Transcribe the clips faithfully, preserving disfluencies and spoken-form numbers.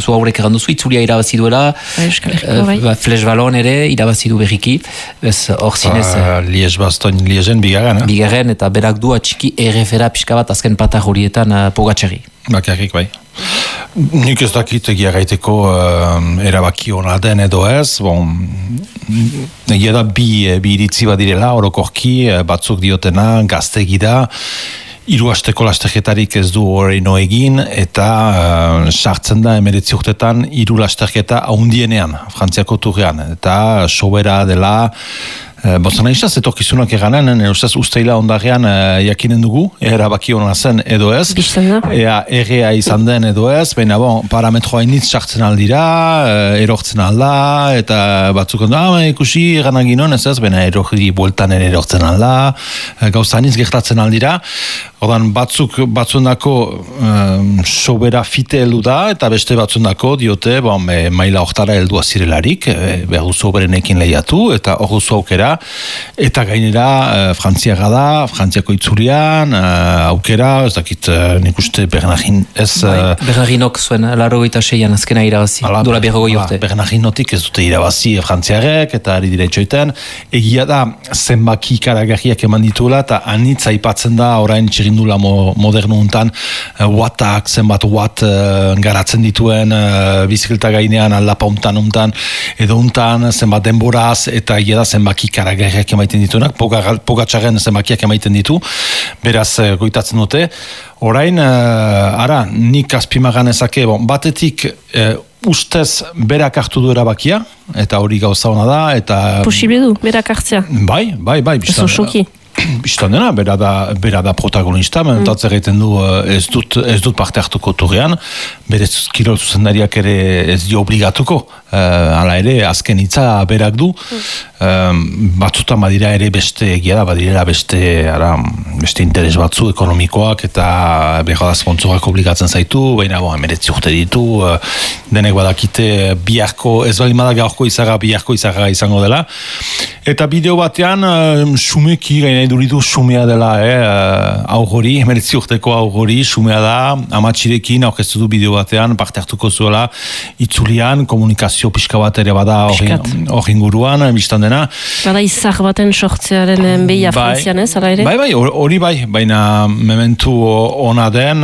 zu aurrek erranduzu, itzulia irabazi duela, uh, Flash Ballon ere irabazi du berriki, ez hor zinez... Uh, Liege Bastogne Liegen bigarren, eh? Bigarren, eta berak du atxiki errefera pixka bat azken patar horietan uh, Pogačari. Bakarrik, bai. Nik ez dakit egia gaiteko uh, erabaki hona den edo ez, bon, egia da bi, bi iritzi badirela, orokorki, batzuk diotena, gaztegi da, hiru asteko lasterketarik ez du horreino egin, eta uh, sartzen da emeretzi urtetan hiru lasterketa haundienean, Frantziako turrean, eta sobera dela, Uh, Bozana izaz, etorkizunak eganen, erostaz usteila ondarean uh, jakinen dugu, erabaki hona zen edo ez, ea errea izan den edo ez, baina bon, parametroa initz sartzen aldira, uh, erortzen alda, eta batzuk ondo, ah, ikusi eganak ginoen ez ez, baina erorri bueltan ere erortzen alda, uh, gauza initz gertatzen aldira, ordan batzuk batzundako um, sobera fite heldu da, eta beste batzundako diote, bon, e, maila hortara heldua zirelarik, e, behar duzu oberenekin lehiatu, eta hor duzu aukera, eta gainera uh, Frantziaga da, Frantziako itzulian, uh, aukera, ez dakit uh, nik uste Bernardin ez... Uh, Bernardinok zuen, laro goita seian azkena irabazi, dola berrogoi urte. Bernardinotik ez dute irabazi Frantziarek, eta ari dire txoiten, egia da zenbaki karagarriak eman dituela, eta anitz aipatzen da orain txirindula mo, modernu untan, uh, wattak, zenbat watt uh, garatzen dituen, uh, bizikleta gainean, aldapa untan untan, edo untan, zenbat denboraz, eta egia da zenbaki karagarriak emaiten dituenak, Pogačaren zenbakiak emaiten ditu, beraz goitatzen dute. Orain, uh, ara, nik azpimagan ezake, bon, batetik uh, ustez berak hartu du erabakia, eta hori gauza hona da, eta... Posible du, berak hartzea. Bai, bai, bai. Ez osoki. Bistan dena, bera da, bera da protagonista, mm. mentatzer egiten du ez dut, ez dut parte hartuko turrean, bere kirol zuzendariak ere ez dio obligatuko, uh, hala ere, azken hitza berak du, mm. um, batzutan badira ere beste egia da, badirela beste, ara, beste interes batzu ekonomikoak, eta behar da sponsorak obligatzen zaitu, baina bo, emeretzi urte ditu, uh, denek badakite biharko, ez bali madak gaurko izaga, biharko izaga izango dela, eta bideo batean, uh, sumeki gaina iduritu sumea dela, eh, aurgori, emeretzi urteko aurgori, sumea da, amatxirekin aurkeztu du bideo batean, parte hartuko zuela, itzulian, komunikazio pixka bat ere bada hor inguruan, biztan dena. Bada izar baten sortzearen behia bai, frantzian ez, ala ere? Bai, bai, hori bai, baina mementu ona den,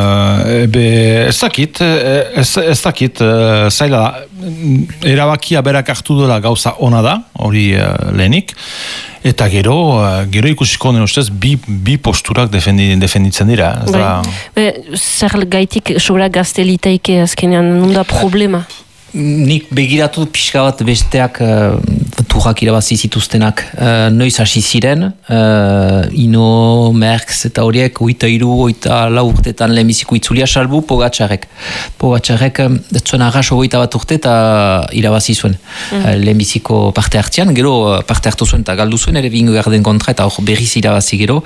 uh, be, ez dakit, ez, ez dakit, uh, zaila da, erabakia berak hartu dela gauza ona da, hori uh, lehenik, eta gero, gero ikusiko den ustez, bi, bi posturak defendi, defenditzen dira. Bai. Be, zer gaitik sobra gazteliteike azkenean, nunda problema? Nik begiratu pixka bat besteak uh, turrak irabazi zituztenak uh, noiz hasi ziren, uh, Ino, Merckx eta horiek oita iru, oita lau urtetan lehenbiziko itzulia salbu Pogačarek. Pogačarek ez zuen arras ogoita bat urte eta irabazi zuen mm. uh, lehenbiziko parte hartzean, gero uh, parte hartu zuen eta galdu zuen ere bingo garden kontra eta hor berriz irabazi gero.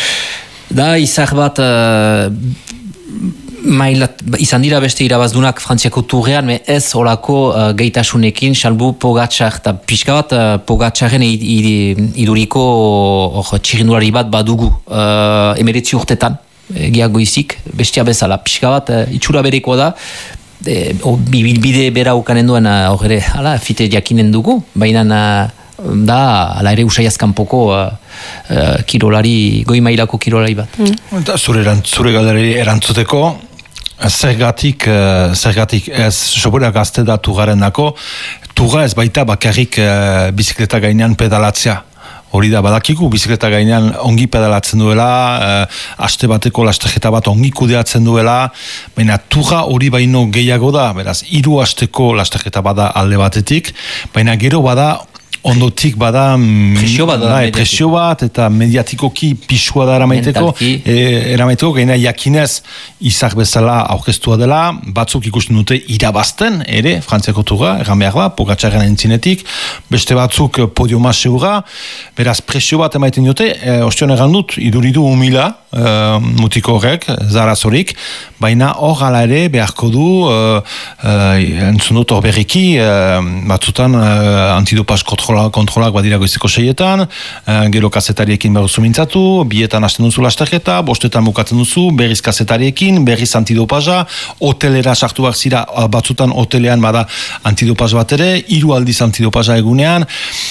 Da izar bat... Uh, Mailat, izan dira beste irabazdunak Frantziako turrean, me ez olako uh, gaitasunekin, salbu Pogačar, eta pixka bat uh, Pogačaren iduriko uh, txirindulari bat badugu uh, emeretzi urtetan, egia goizik, bestia bezala, pixka bat uh, itxura berekoa da, e, o, bide bera ukanen duen hor uh, ere, ala, fite jakinen dugu, baina uh, da, ala ere usaiazkanpoko uh, uh, kirolari, goi mailako kirolari bat. Mm. Eta zure, zure galeri erantzuteko, Zergatik, zergatik ez sobera gazte da tugaren dako, tuga ez baita bakarrik uh, bizikleta gainean pedalatzea. Hori da, badakigu, bizikleta gainean ongi pedalatzen duela, uh, aste bateko lasterketa bat ongi kudeatzen duela, baina tuga hori baino gehiago da, beraz, hiru asteko lasterketa bada alde batetik, baina gero bada ondotik bada presio bat, da, da, presio bat eta mediatikoki pisua da eramaiteko, e, eramaiteko gaina jakinez izak bezala aurkeztua dela, batzuk ikusten dute irabazten ere, Frantziako turra, erran behar da, Pogačaren entzinetik, beste batzuk podiuma segura, beraz presio bat emaiten dute, e, ostion erran dut, iduridu humila, e, mutiko horrek, zarazorik, baina hor ala ere beharko du, e, e, entzun dut hor berriki, e, batzutan e, antidopaz kontrol kontrola, kontrolak badira goizeko seietan, uh, gero kazetariekin behar duzu mintzatu, bietan hasten duzu lasterketa, bostetan bukatzen duzu, berriz kazetariekin, berriz antidopaja, hotelera sartu behar zira, batzutan hotelean bada antidopaz bat ere, hiru aldiz antidopaja egunean,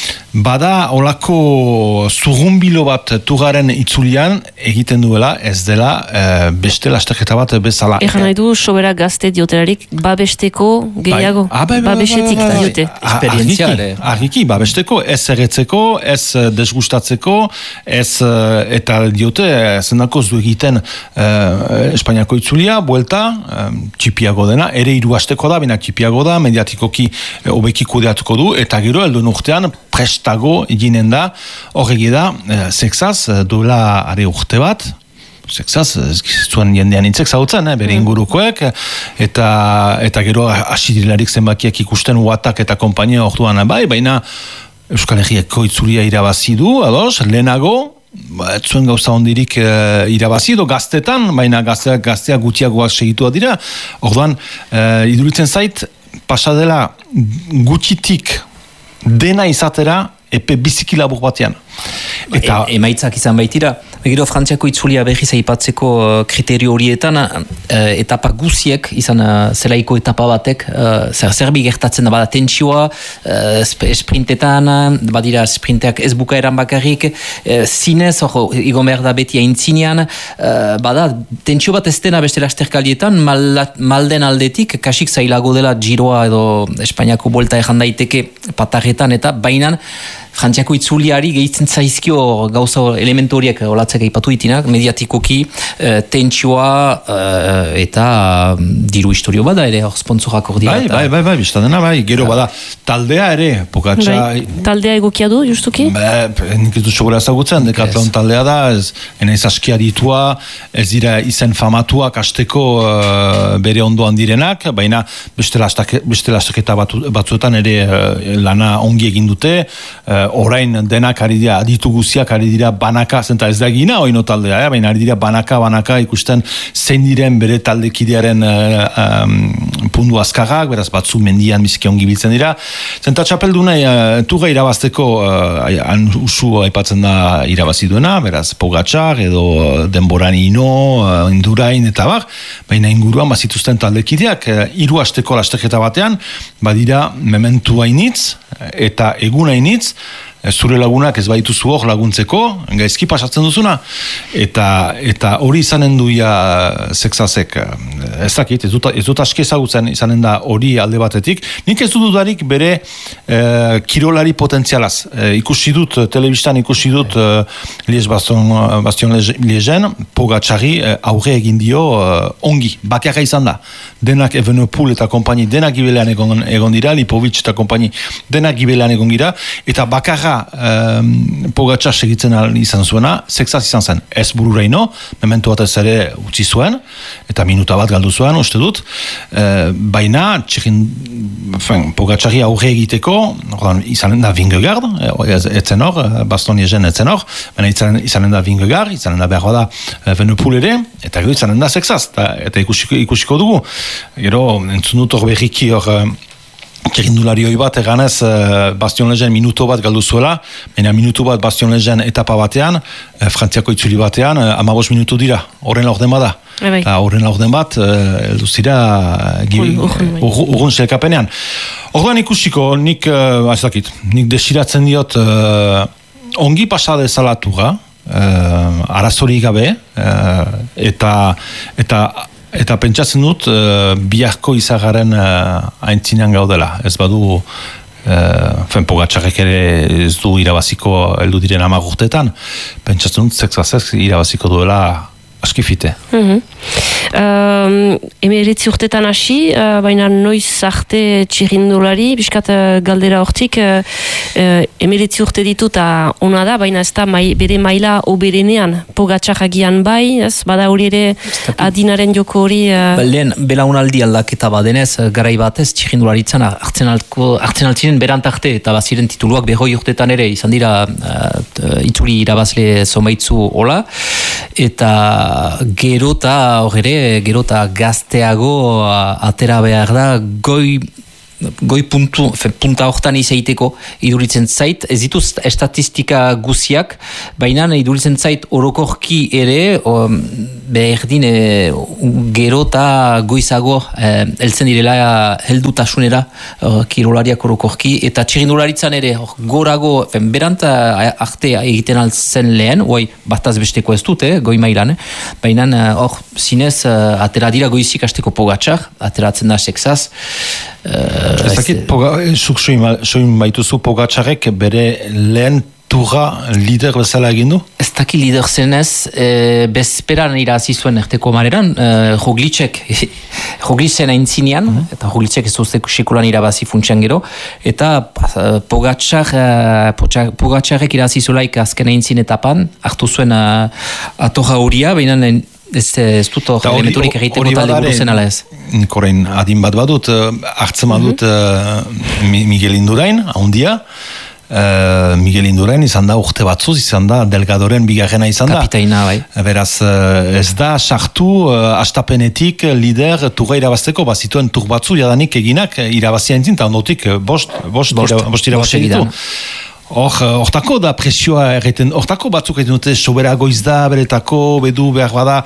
bada olako zurrumbilo bat tugaren itzulian egiten duela, ez dela uh, beste lasterketa bat bezala. Egan nahi du, sobera gazte diotelarik, babesteko gehiago, bai. ah, bai, bai, babesetik bai, bai, bai. diote. Esperientzia ere. Argiki, babesteko, ez erretzeko, ez desgustatzeko, ez eta diote, zendako zu egiten uh, Espainiako itzulia, buelta, um, txipiago dena, ere hiru asteko da, bina txipiago da, mediatikoki hobeki kudeatuko du, eta gero helduen urtean prestago eginen da, horregi da, uh, sexaz, duela are urte bat, sexaz, zuen jendean intzek zautzen, eh, bere ingurukoek, eta, eta gero asidirilarik zenbakiak ikusten Uatak eta kompainia orduan bai, baina Euskal Herriako itzulia irabazi du, ados, lehenago, ba, ez zuen gauza ondirik e, irabazi edo gaztetan, baina gazteak, gazteak gutxiagoak segitua dira, orduan, e, iduritzen zait, pasadela gutxitik dena izatera, epe biziki labur batean. Eta e, emaitzak izan baitira, gero Frantziako itzulia behiz aipatzeko uh, kriterio horietan, uh, etapa guziek, izan uh, zelaiko etapa batek, uh, zer zerbi gertatzen da bada tentsioa, uh, sprintetan, badira sprinteak ez bukaeran bakarrik, uh, zinez, hor, igon behar da beti aintzinean, uh, bada, tentsio bat ez dena beste lasterkalietan, mal, malden aldetik, kasik zailago dela giroa edo Espainiako bolta ejan daiteke patarretan, eta bainan, Frantziako itzuliari gehitzen zaizkio gauza elementu horiek olatzek aipatu ditinak, mediatikoki, e, tentsioa e, eta diru historio bada ere, hor sponsorak ordia. Bai, bai, bai, bai, bizta dena, bai, gero bada, taldea ere, Pogačar... Bai, taldea egokia du, justuki? Ba, nik ez dut sobera ezagutzen, Decathlon taldea da, ez, enaiz askia ditua, ez dira izen famatuak asteko uh, bere ondoan direnak, baina beste lastaketa batzuetan ere uh, lana ongi egin dute, uh, orain denak ari dira, aditu guziak ari dira banaka, zenta ez da egina oino taldea, eh? Baina ari dira banaka, banaka ikusten zein diren bere taldekidearen uh, um, pundu azkarrak, beraz batzu mendian biziki ongi biltzen dira. Zenta txapelduna uh, tuga irabazteko uh, han usu aipatzen da irabazi duena, beraz Pogačar edo denboran ino, uh, Indurain eta bar, baina inguruan bazituzten taldekideak, uh, hiru asteko lasterketa batean, badira mementu hainitz eta egun hainitz, zure lagunak ez baituzu hor laguntzeko, gaizki pasatzen duzuna, eta eta hori izanen duia sexazek, ez dakit, ez dut, ez dut aski ezagutzen izanen da hori alde batetik, nik ez dut dudarik bere eh, kirolari potentzialaz, eh, ikusi dut, telebistan ikusi dut eh, Lies Baston, Bastion Liegen, Pogačari eh, aurre egin dio eh, ongi, bakarra izan da, denak Evenepoel eta kompani denak gibelean egon, egon dira, Lipovic eta kompani denak gibelean egon dira, eta bakarra Um, Pogačar segitzen izan zuena, sexaz izan zen, ez bururaino, memento bat ez ere utzi zuen, eta minuta bat galdu zuen, uste dut, uh, baina txekin, Pogačari aurre egiteko, ordan, izanen da Vingegaard, etzen hor, Baston Liegen etzen hor, baina izanen, izanen da Vingegaard, izanen da behar da Evenepoel ere, eta gero izanen da sexaz, eta, eta ikusiko, ikusiko dugu, gero entzun dut hor berriki hor, Txerindulari hoi bat eganez uh, Bastion Liegen minuto bat galdu zuela, baina minutu bat Bastion Liegen etapa batean, uh, Frantziako itzuli batean, uh, amabos minutu dira, horren laurden bada. Eta horren laurden bat, heldu uh, zira urgun selkapenean. Orduan ikusiko, nik, uh, azakit, nik desiratzen diot uh, ongi pasade zalatura, uh, arazori gabe, uh, eta eta Eta pentsatzen dut, uh, biharko izagaren uh, aintzinean gaudela. Ez badu, uh, Pogačarrek ere ez du irabaziko heldu diren hamar urteetan. Pentsatzen dut, sexazek irabaziko duela askifite. Mm-hmm. Um, Emeretzi urtetan hasi, uh, baina noiz arte txirrindulari, biskat uh, galdera hortik, uh, uh, emeretzi urte ditu eta ona da, baina ez da mai, bere maila oberenean, Pogačar agian bai, ez, bada hori ere adinaren joko hori... Uh... Lehen, belaunaldi aldaketa badenez, garai batez txirrindularitzan hartzen altziren berant arte, eta baziren tituluak berroi urtetan ere, izan dira uh, itzuli irabazle zomaitzu hola, eta gero eta hor ere, gero eta gazteago atera behar da, goi goi puntu, fe, punta hortan izaiteko iduritzen zait, ez dituz estatistika guziak, baina iduritzen zait orokorki ere, o, berdin e, gero eta goizago e, eltzen direla heldutasunera e, kirolariak orokorki, eta txirindularitzan ere or, gorago, fen, berant arte egiten altzen lehen, oi, bataz besteko ez dute, goi mailan, eh? Baina hor, zinez, atera dira goizik asteko Pogačar, ateratzen da seksaz, Ez dakit, zuk soin baituzu Pogačarek bere lehen turra lider bezala egin du? Ez dakit lider zenez, e, bezperan irazi zuen erteko mareran, e, Rogliček, Rogličen aintzinean, mm -hmm. eta Rogliček ez duzteko sekulan irabazi funtsian gero, eta Pogačar, Pogačarek irazi zulaik azken aintzin etapan, hartu zuen uh, atorra horia, baina ez, ez dut hori elementurik egiteko talde buruzen ala ez. Korein adin bat badut, hartzen badut uh, Miguel Indurain, ahondia, uh, Miguel Indurain izan da urte batzuz, izan da Delgadoren bigarrena izan da. Kapitaina, bai. Beraz, uh, ez da sartu uh, astapenetik lider turra irabazteko, bazituen tur batzu jadanik eginak irabazia entzin, eta ondotik bost, bost, bost, ira, bost irabazia ditu. Hor, hortako da presioa erreten, hortako batzuk egiten dute sobera goiz da, beretako, bedu behar bada.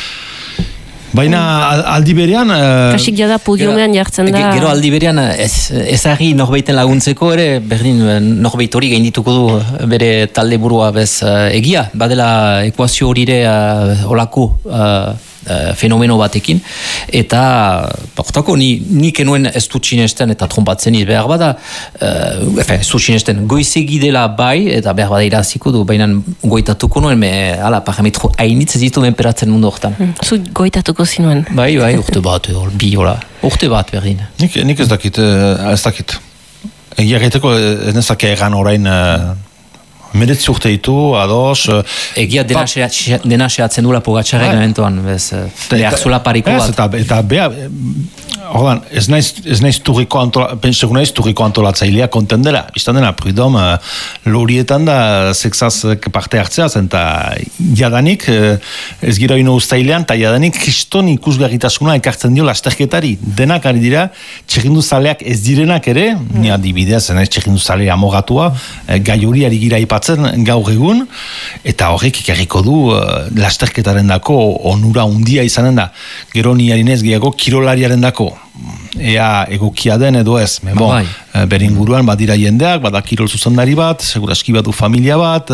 Baina aldi berean... Kasik jada podiomean jartzen da... Gero aldi berean ez, ezagri norbeiten laguntzeko ere, berdin norbeit hori gaindituko du bere talde burua bez egia. Badela ekuazio horire olako Uh, fenomeno batekin, eta hortako ni, ni kenuen ez dut sinesten eta trompatzen iz behar bada uh, efe, ez dut sinesten goizegi dela bai, eta behar bada iraziko du, baina goitatuko nuen, me, ala, parametro hainitz ez ditu menperatzen mundu hortan. Hmm. Zu goitatuko zinuen? Bai, bai, urte bat, bi, hola, urte bat berdin. Nik, nik ez dakit, ez dakit. Egia gaiteko ez nezak egan orain uh, meretzi urte ditu, ados... Egia dena, pa... xe, dena xeatzen dula Pogačarek momentuan, bez, behar zula pariko bat. Eta, eta behar, ordan, ez naiz, ez naiz turriko antola, pentsegu naiz turriko antolatzailea konten dela. Iztan dena, prudom, lorietan da seksaz parte hartzea zen, eta jadanik, ez gira ino ustailean, eta jadanik kriston ikusgarritasuna ekartzen dio lasterketari. Denak ari dira, txerrindu zaleak ez direnak ere, mm. ni adibidez, ez naiz txerrindu zalea amogatua, gai hori ari gira ipatzen gaur egun, eta horrek ikarriko du uh, lasterketaren dako onura undia izanen da. Gero ni harinez gehiago kirolariaren dako. Ea egokia den edo ez. Me, bon, uh, beringuruan badira jendeak, bada kirol zuzendari bat, seguraski badu familia bat,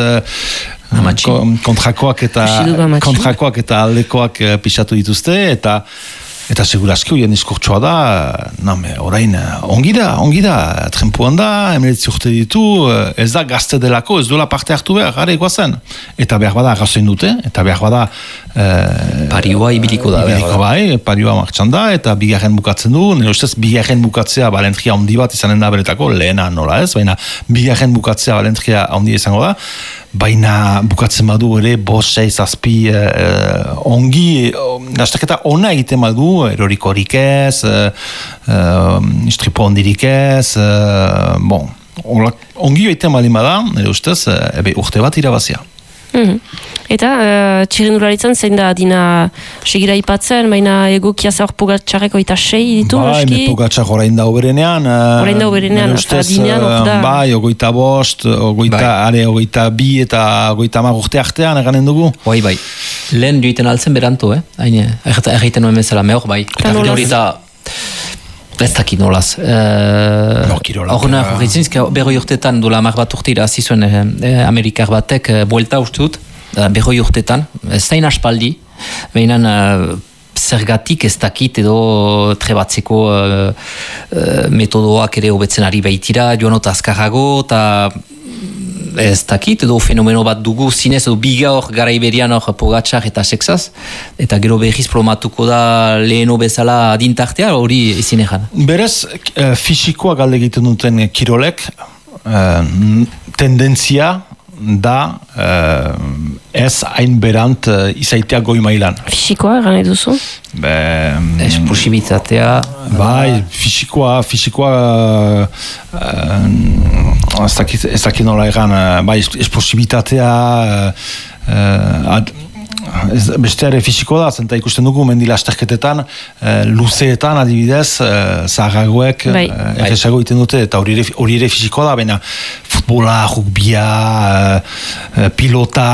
uh, kontrakoak eta kontrakoak eta aldekoak uh, pixatu dituzte, eta Eta seguraski hoien diskurtsoa da, name, orain, ongi da, ongi da, trempuan da, emeletzi urte ditu, ez da gazte delako, ez duela parte hartu behar, gara egoazen. Eta behar bada arrazoin dute, eta behar bada... Eh, parioa ibiliko da. Ibiliko bai, parioa martxan da, eta bigarren bukatzen du, nire ustez, bigarren bukatzea balentria handi bat izanen da beretako, lehena nola ez, baina bigarren bukatzea balentria handi izango da, baina bukatzen badu ere, bost, seiz, azpi, eh, ongi, lasterketa ona egiten badu, erorikorik ez, uh, uh, istripo ondirik ez, uh, bon, ongi joiten balin bada, nire ustez, uh, ebe urte bat irabazia. Mm-hmm. Eta uh, txirrindularitzen zein da dina segira ipatzen, baina egokia zaur Pogačareko eta sei ditu, bai, noski? Bai, Pogačar orain da oberenean. Uh, orain da oberenean, eta dinean da. Bai, ogoita bost, ogoita, bai. are, ogoita bi eta ogoita mar urte artean eganen dugu. Bai, bai. Lehen joiten altzen berantu, eh? Haine, erreiten nuen bezala mehor, bai. Eta hori da... Ez dakit nolaz. Horrena, uh, horretzen, berroi urtetan, dola amar bat urte irazi zuen eh, Amerikar batek, eh, buelta uste dut, uh, berroi urtetan, zain aspaldi, behinan uh, zergatik ez dakit edo trebatzeko uh, uh, metodoak ere hobetzen ari baitira, joanota azkarrago, eta ez dakit, edo fenomeno bat dugu zinez, edo biga hor gara iberian hor Pogačar eta seksaz, eta gero behiz promatuko da leheno bezala adintartea, hori ezin egan. Berez, uh, fisikoa galde egiten duten kirolek, uh, tendentzia da uh, ez hain berant uh, izaitea goi mailan. Fisikoa, gane duzu? Be... Esplosibitatea... Bai, fisikoa, fisikoa... Uh, ez dakit, ez dakit nola egan, uh, bai, esplosibitatea... Uh, ad, ez, beste ere fisiko da, zenta ikusten dugu mendi lasterketetan, uh, luzeetan adibidez, uh, zaharragoek bai. uh, erresago egiten dute, eta hori ere, hori ere fisiko da, baina futbola, rugbia, uh, pilota,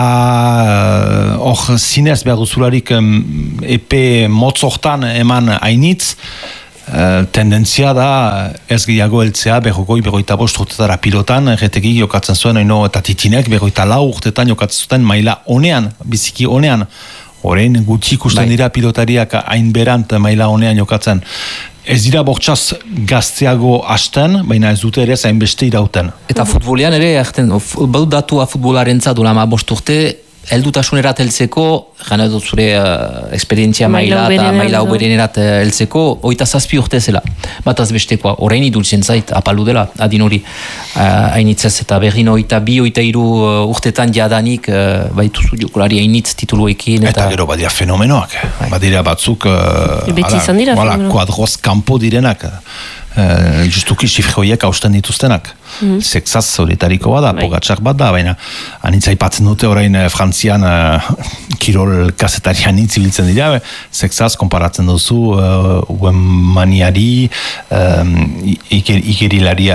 hor uh, zinez behar duzularik um, epe motzortan eman hainitz, Uh, tendentzia da ez gehiago heltzea berrogoi, berroita bost urtetara pilotan, erretegi jokatzen zuen oino eta titinek berroita lau urtetan jokatzen zuten maila honean, biziki honean. Horein gutxi ikusten dira pilotariak hain berant maila honean jokatzen. Ez dira bortxaz gazteago hasten, baina ez dute ere zain beste irauten. Eta futbolean ere, badu datua futbolaren zadula ma bost urte, heldutasunerat heltzeko, gana dut zure uh, esperientzia maila eta maila uberenerat heltzeko, oita zazpi urte zela. Bataz bestekoa, orain idultzen zait, apalu dela, adin hori, uh, hainitzez, eta berrin oita bi, oita iru uh, urtetan jadanik, uh, baituzu jokolari hainitz tituluekin. Eta, eta gero badira fenomenoak, badira batzuk, uh, beti izan dira fenomenoak. Kuadroz kanpo direnak, uh, justuki sifre horiek hausten dituztenak. Mm-hmm. Sexaz horitariko bada, bai. Pogatxak bat da, baina anitza ipatzen dute orain eh, Frantzian eh, kirol kazetarian itzibiltzen dira, sexaz konparatzen duzu uh, uemaniari, um, ikerilaria,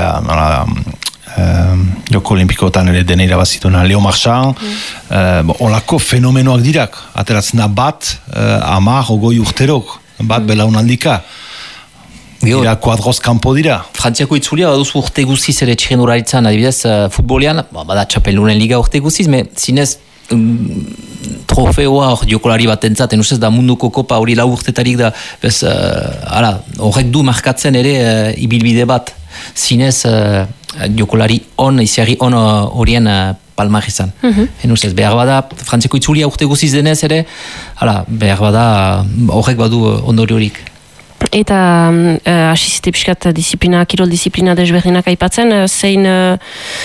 um, joko olimpikotan ere dena irabazituna Leo Marchand, mm. uh, olako fenomenoak dirak, ateratzen da bat, uh, amar, ogoi urterok, bat mm. belaunaldika. Dira kuadroz kanpo dira. Frantziako itzulia baduzu urte guziz ere txirrendularitzan, adibidez, uh, futbolean, bada txapelunen liga urte guziz, me zinez um, trofeoa hor jokolari bat entzaten, ustez da munduko kopa hori lau urtetarik da, bez, uh, ala, horrek du markatzen ere uh, ibilbide bat, zinez uh, jokolari on, iziari on horien uh, palmar izan. Mm-hmm. Ustez, behar bada, Frantziako itzulia urte guziz denez ere, ala, behar bada, horrek badu uh, ondoriorik. Eta uh, asizite pixkat disiplina, kirol disiplina desberdinak aipatzen, uh, zein, uh,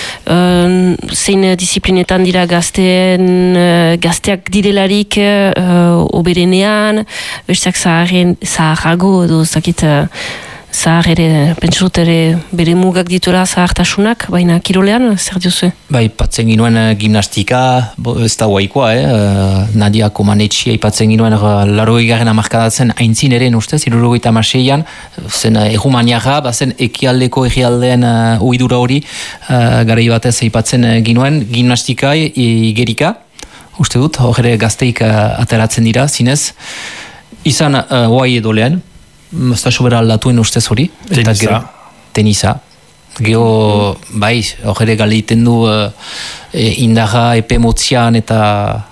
uh, zein disiplinetan dira gazteen, uh, gazteak direlarik uh, oberenean, bestak zaharren, zaharrago edo zakit, uh, zahar ere, pentsut ere bere mugak ditura zahartasunak, baina kirolean, zer diozu? Bai, patzen ginuen uh, gimnastika, bo, ez da guaikoa, eh? uh, Nadia Komanetxia ipatzen ginuen uh, laro egarren amarkadatzen aintzin ere, ustez, irurogeita maseian, zen uh, egumaniaga, bazen ekialdeko egialdeen uh, uidura hori, uh, garai batez ipatzen uh, ginuen gimnastika e, igerika, uste dut, hor gazteik uh, ateratzen dira, zinez, izan uh, oai edo lehen, ez da sobera aldatuen ustez hori. Tenisa. Gero, tenisa. Geo, bai, hori galeiten du uh, e, indaga epe motzian eta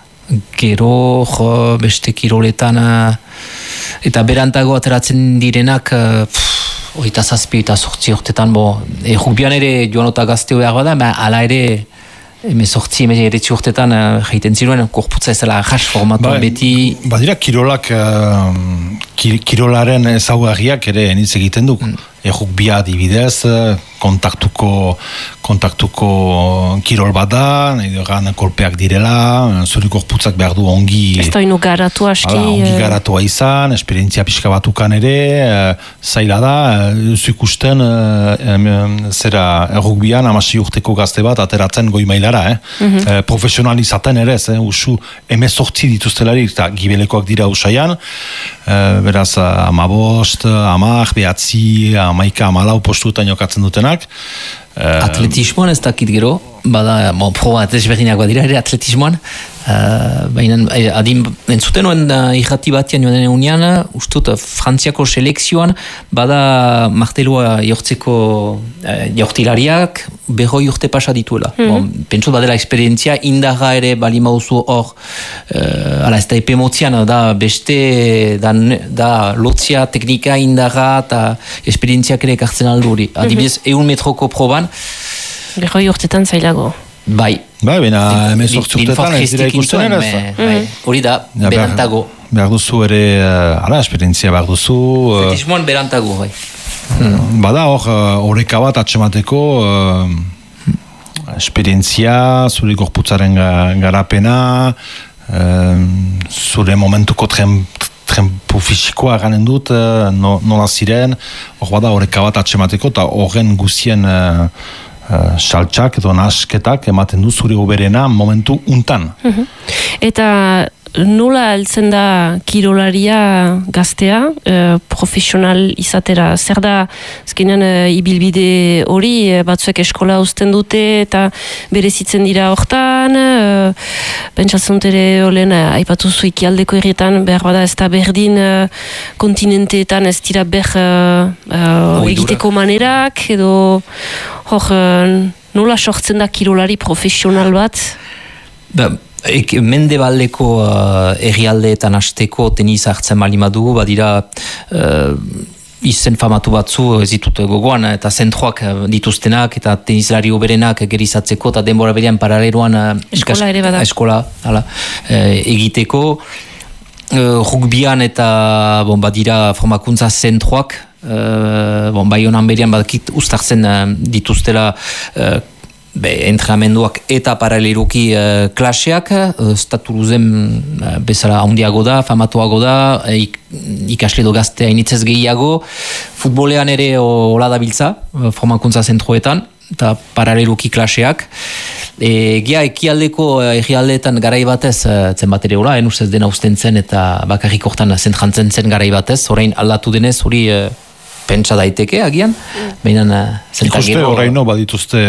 gero jo, beste kiroletan uh, eta berantago ateratzen direnak uh, pff, oita zazpi eta sortzi urtetan bo, e, rugbian ere joanota gazteo behar bada, ba, ala ere eme sortzi, eme eretzi urtetan uh, jaiten ziruen, korputza ez dela jas formatu ba, beti... Badira kirolak, uh, kir, kirolaren ezaugarriak ere enitz egiten du. Mm. Errukbia adibidez, kontaktuko, kontaktuko kirol bat da, nahi dugan kolpeak direla, zuri korputzak behar du ongi... Ez da ino garatu aski... Hala, ongi garatua izan, esperientzia pixka batukan ere, zaila da, duzu ikusten, zera errukbian, amasi urteko gazte bat, ateratzen goi mailara, eh? Mm-hmm. e, profesionalizaten ere, eh? Usu emezortzi dituztelari, eta gibelekoak dira usaian, e, beraz, amabost, amak, behatzi, amaika, amalau postuetan jokatzen dutenak. Atletismoan ez dakit gero, bada, bon, proba desberdinak badira ere atletismoan, uh, baina adin entzuten nuen uh, irrati batian joan dene unian, ustut Frantziako selekzioan, bada martelua jortzeko uh, jortilariak berroi urte pasa dituela. Mm-hmm. Bon, pentsut badela esperientzia, indarra ere bali mauzu hor, uh, ala ez da epe motzian, da beste, da, da lotzia, teknika, indarra, eta esperientziak ere ekartzen alduri. Adibidez, mm-hmm. eun metroko proban, Berroi urtetan zailago. Bai. Bai, baina emez urtetan ez dira ikusten eraz. Hori da, berantago. Behar duzu ere, ara, esperientzia behar duzu. Atletismoan berantago, bai. Bada hor, horreka bat atxemateko, esperientzia, zure gorputzaren garapena, zure momentuko tren trempu fisikoa ganen dut, nola ziren, hor bada horreka bat atxemateko, eta horren guzien saltxak edo nasketak ematen du zure oberena momentu untan. Mm-hmm. Eta nola heltzen da kirolaria gaztea, uh, profesional izatera? Zer da, azkenean uh, ibilbide hori, uh, batzuek eskola uzten dute eta berezitzen dira hortan, uh, pentsatzen dut ere olen, uh, aipatu zu ikialdeko herrietan, behar bada ez da berdin uh, kontinenteetan ez dira ber uh, uh, egiteko manerak, edo hor, uh, nola sortzen da kirolari profesional bat? Ba, ek, mendebaldeko uh, herrialdeetan hasteko tenis hartzen balima dugu, badira uh, izen famatu batzu ez ditut gogoan, eta zentroak dituztenak eta tenislari oberenak gerizatzeko eta denbora berean paraleloan uh, eskola ere bada. Eskola, hala, uh, egiteko. Uh, rugbian eta bon, badira formakuntza zentroak, uh, bon, bai honan berean badakit ustartzen uh, dituztela uh, be, entrenamenduak eta paraleluki uh, klaseak, uh, staturuzen uh, bezala handiago da, famatuago da, uh, ik, ikasle do gaztea initzez gehiago, futbolean ere hola dabiltza, uh, formakuntza zentroetan, eta paraleluki klaseak. E, Gia ekialdeko egialdeetan garai batez zen bat ere hola, en ustez dena usten zen eta bakarrik hortan zentrantzen zen garai batez, orain aldatu denez hori e, pentsa daiteke agian, baina zenta ikuste oraino badituzte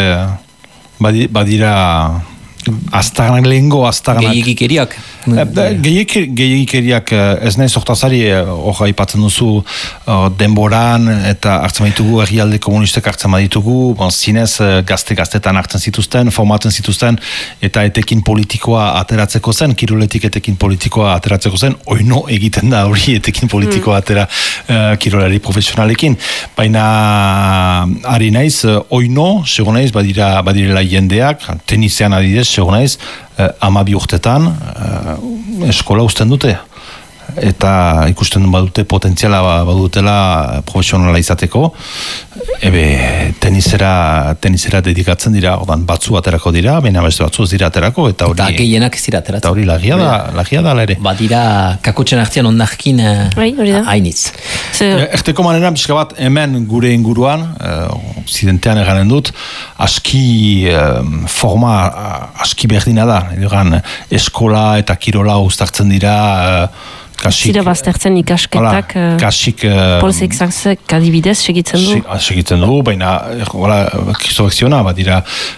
badira aztarnak lehengo aztarnak gehiagikeriak gehiagikeriak ez nahi sortazari hor aipatzen duzu denboran eta hartzen baditugu herrialde komunistek hartzen baditugu bon, zinez gazte-gaztetan hartzen zituzten, formatzen zituzten eta etekin politikoa ateratzeko zen, kiroletik etekin politikoa ateratzeko zen, oino egiten da hori etekin politikoa atera uh, kirolari profesionalekin, baina ari naiz, oino sego naiz badira, badirela jendeak tenisean adidez, sego naiz eh, amabi urtetan eh, eskola uzten dute eta ikusten badute potentziala badutela profesionala izateko, ebe tenisera, tenisera dedikatzen dira, ordan batzu aterako dira, baina beste batzu ez dira aterako, eta hori... Eta gehienak ez dira ateratzen. Eta hori lagia da, lagia da ere. Badira kakotxen artean ondarkin hainitz. Erteko manera, pixka bat, hemen gure inguruan, uh, zidentean eganen dut, aski uh, forma, uh, aski berdina da, edogan, eskola eta kirola uztartzen dira, uh, Kasik, zira baztertzen ikasketak hola, kasik, polsek zantzek adibidez segitzen du? Segitzen du, baina kristorekziona, badira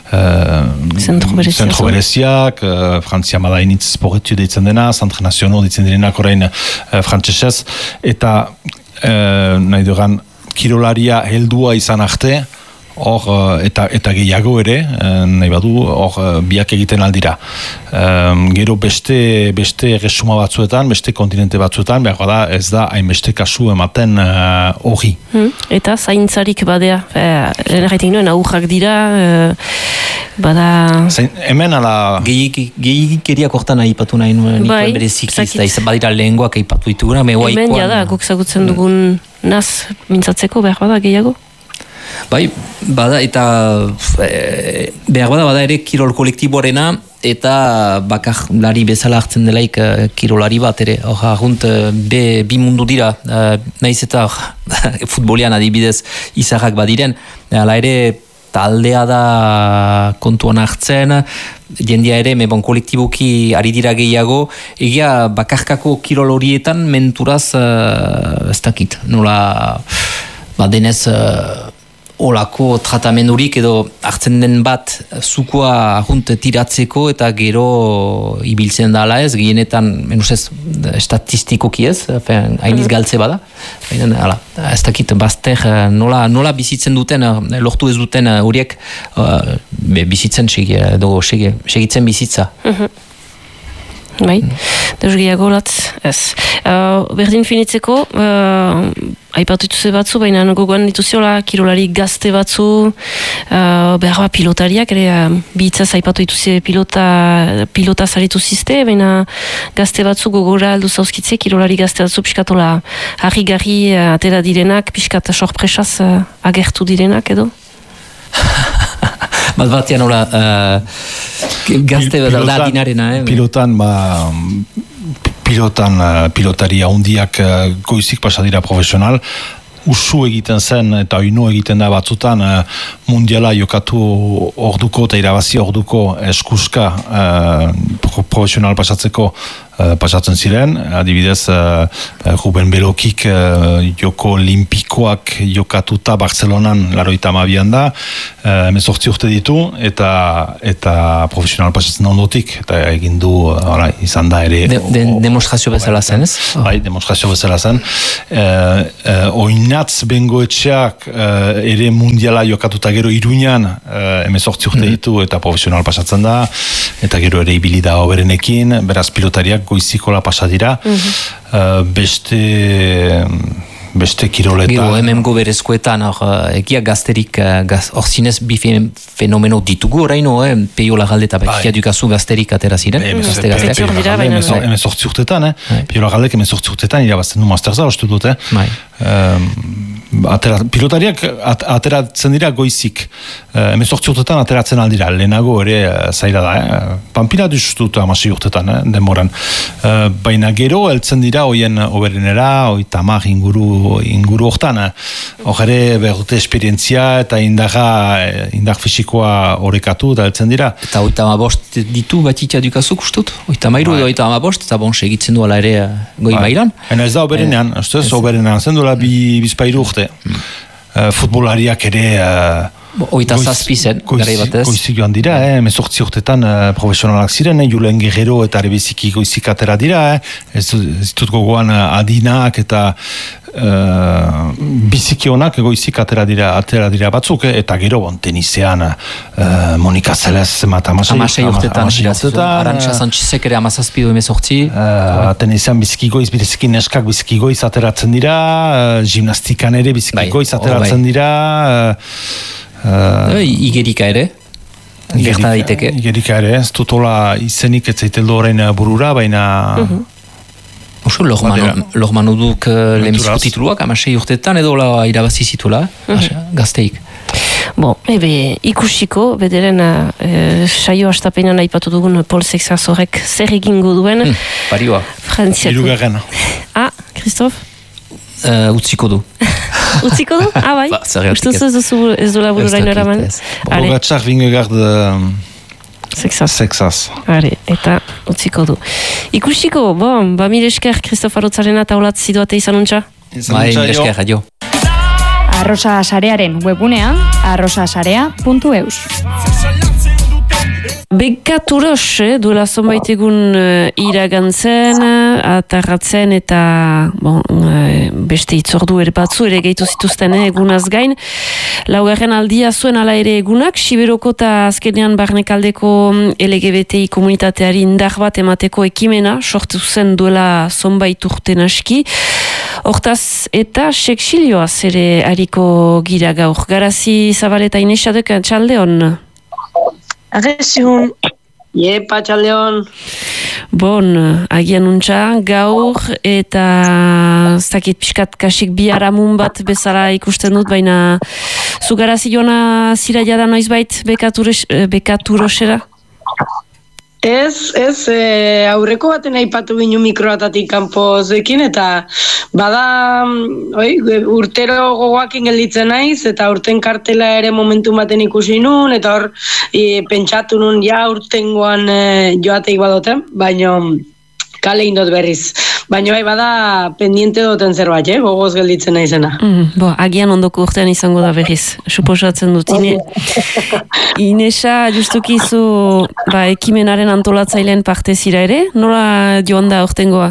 zentro bereziak, zentro bereziak uh, Frantzia madainitz sporretu deitzen dena, Centre Nazional deitzen direnak orain uh, frantsesez, eta uh, nahi dugan kirolaria heldua izan arte, hor, eta, eta gehiago ere, nahi badu, hor biak egiten aldira. Um, gero beste, beste resuma batzuetan, beste kontinente batzuetan, behar da ez da hainbeste kasu ematen hori. Uh, hmm. Eta zaintzarik badea, erretik nuen, aurrak dira, uh, bada... Zain, hemen ala... Gehikeriak hortan aipatu nahi nuen, bai, berezik ez da, badira lehengoak aipatu dituguna, me hemen oaikoan... jada, guk zagutzen dugun naz mintzatzeko, behar bada gehiago? Bai, bada, eta e, behar bada, bada ere kirol kolektiboarena eta bakar lari bezala hartzen delaik uh, kirolari bat ere. Hor, agunt, be, bi mundu dira, uh, nahiz eta futbolian adibidez izarrak badiren, hala ere taldea da kontuan hartzen, jendia ere, me bon kolektiboki ari dira gehiago, egia bakarkako kirol horietan menturaz uh, ez dakit, nola ba, denez... Uh, olako tratamendurik edo hartzen den bat zukua ahunt tiratzeko eta gero ibiltzen da ala ez, gehienetan menusez estatistikoki ez, hainiz galtze bada. Hala, ez dakit bazter nola, nola bizitzen duten, lortu ez duten horiek uh, bizitzen segi, edo segi, segitzen bizitza. Mm-hmm. Bai, mm. deus gehiago latz, ez. Uh, berdin finitzeko, uh, aipatu dituze batzu, baina gogoan dituziola kirolari gazte batzu, uh, behar ba pilotariak, ere uh, bihitzaz aipatu dituze pilota, pilota zaritu ziste, baina gazte batzu gogora aldu zauzkitze, kirolari gazte batzu piskatola harri-garri uh, atera direnak, piskat sorpresaz uh, agertu direnak edo? Bat batean hola, uh, gazte Pil, da dinarena, eh? Pilotan, ba, pilotan, uh, pilotari haundiak uh, goizik pasadira profesional, usu egiten zen eta oino egiten da batzutan uh, mundiala jokatu orduko eta irabazi orduko eskuska uh, profesional pasatzeko uh, pasatzen ziren, adibidez uh, Ruben Belokik uh, joko olimpikoak jokatuta Barcelonan laroita hamabian da, uh, hemezortzi urte ditu, eta eta profesional pasatzen ondotik, eta egin du, uh, izan da ere... De, de, demonstrazio bezala zen, ez? Bai, demonstrazio bezala zen. Uh, uh, Oinatz bengoetxeak uh, ere mundiala jokatuta gero Iruñan uh, hemezortzi urte ditu, eta profesional pasatzen da, eta gero ere ibili da oberenekin, beraz pilotariak goizikola pasa dira, mm-hmm. uh, beste beste kiroletan. Gero, hemen goberezkoetan, hor, egia gazterik, gaz, hor zinez bi fenomeno ditugu oraino, eh? Peiola galdeta, bekia dukazu gazterik atera ziren, gazte gazteak. Hemen sortzi urtetan, eh? Peiola galdek hemen sortzi urtetan, irabazten du masterza, ostu dut, eh? Atera, pilotariak at, ateratzen dira goizik, hemen sortzi urtetan ateratzen aldira, lehenago ere zaila da, eh? Pampina duztut amasi urtetan, eh? Denboran. Uh, baina gero, heltzen dira hoien oberenera, hoi tamar inguru inguru hortan, hor ere behute esperientzia eta indaga, indar fisikoa horrekatu eta heltzen dira. Eta oita amabost ditu batitia dukazuk ustut? Oita mairu edo oita amabost, eta bon, segitzen duela ere goi mailan? Ena ez da oberenean, ez da oberenean, zen duela bi, bizpairu urte. Uh, futbolariak ere... Uh, Oita zazpi zen, gara batez. Goizik joan dira, eh? Mezortzi urtetan uh, profesionalak ziren, eh? Julen Guerrero eta Rebeziki goizik atera dira, eh? Ez ditut gogoan uh, adinak eta uh, biziki honak goizik atera dira, atera dira batzuk, eh? Eta gero bon, tenisean uh, Monika Zelez mat amasei urtetan, Arantxa Sanchezek ere amazazpi du emezortzi. Uh, tenisean biziki goiz, biziki neskak biziki goiz ateratzen dira, uh, gimnastikan ere biziki goiz ateratzen dira, uh, Uh, Igerika ere, gerta daiteke. Igerika ere, ez dutola izenik ez zaiteldo horrein burura, baina... Uh-huh. Oso, lormanu duk uh, lemizko tituluak, amasei urtetan edo la irabazi zituela, uh-huh. Gazteik. Bon, ebe, ikusiko, bederen uh, saio astapenan aipatu dugun Paul Sexas-horrek zer egingo duen. Hmm, parioa. Frantziako. Irugarren. Ah, Christophe? Uh, utziko du. Utziko du? Ah, bai? Ba, zergatik ez. Ustuz ez du laburain eraman? Bogatxar Vingegaard Sexas. Sexas. Are, eta utziko du. Ikusiko, bon, ba mire esker, Christophe Arrotzarena taulat ziduate izan untxa? Ba, mire esker, adio. Arrosa Sarearen webunean, arrosasarea puntu eus. Bekaturos, eh, duela zonbait egun uh, iragantzen, atarratzen eta bon, uh, beste itzordu ere batzu ere gehitu zituzten eh, egunaz gain. Laugarren aldia zuen ala ere egunak, Siberoko eta azkenean barnekaldeko L G B T I komunitateari indar bat emateko ekimena, sortu zen duela zonbait urten aski. Hortaz eta seksilioaz ere hariko gira gaur. Garazi Zabaleta Inesadek txaldeon. Agesiun. Iepa, txaldeon. Bon, agian untxa, gaur eta zakit pixkat kasik biharamun bat bezala ikusten dut, baina zugarazi joana zira jada noizbait bekaturosera? Ez, ez, e, aurreko baten aipatu binu mikroatatik kanpozekin, eta bada oi, urtero gogoakin gelditzen naiz, eta urten kartela ere momentu baten ikusi nun, eta hor e, pentsatu nun ja urtengoan e, joateik badoten, baina kale indot berriz. Baina bai bada pendiente duten zerbait, eh? Gogoz gelditzen naizena. Mm, bo, agian ondoko urtean izango da berriz, suposatzen dut. Ine, Inesa, justuki zu ba, ekimenaren antolatzaileen parte zira ere, nola joan da urtengoa?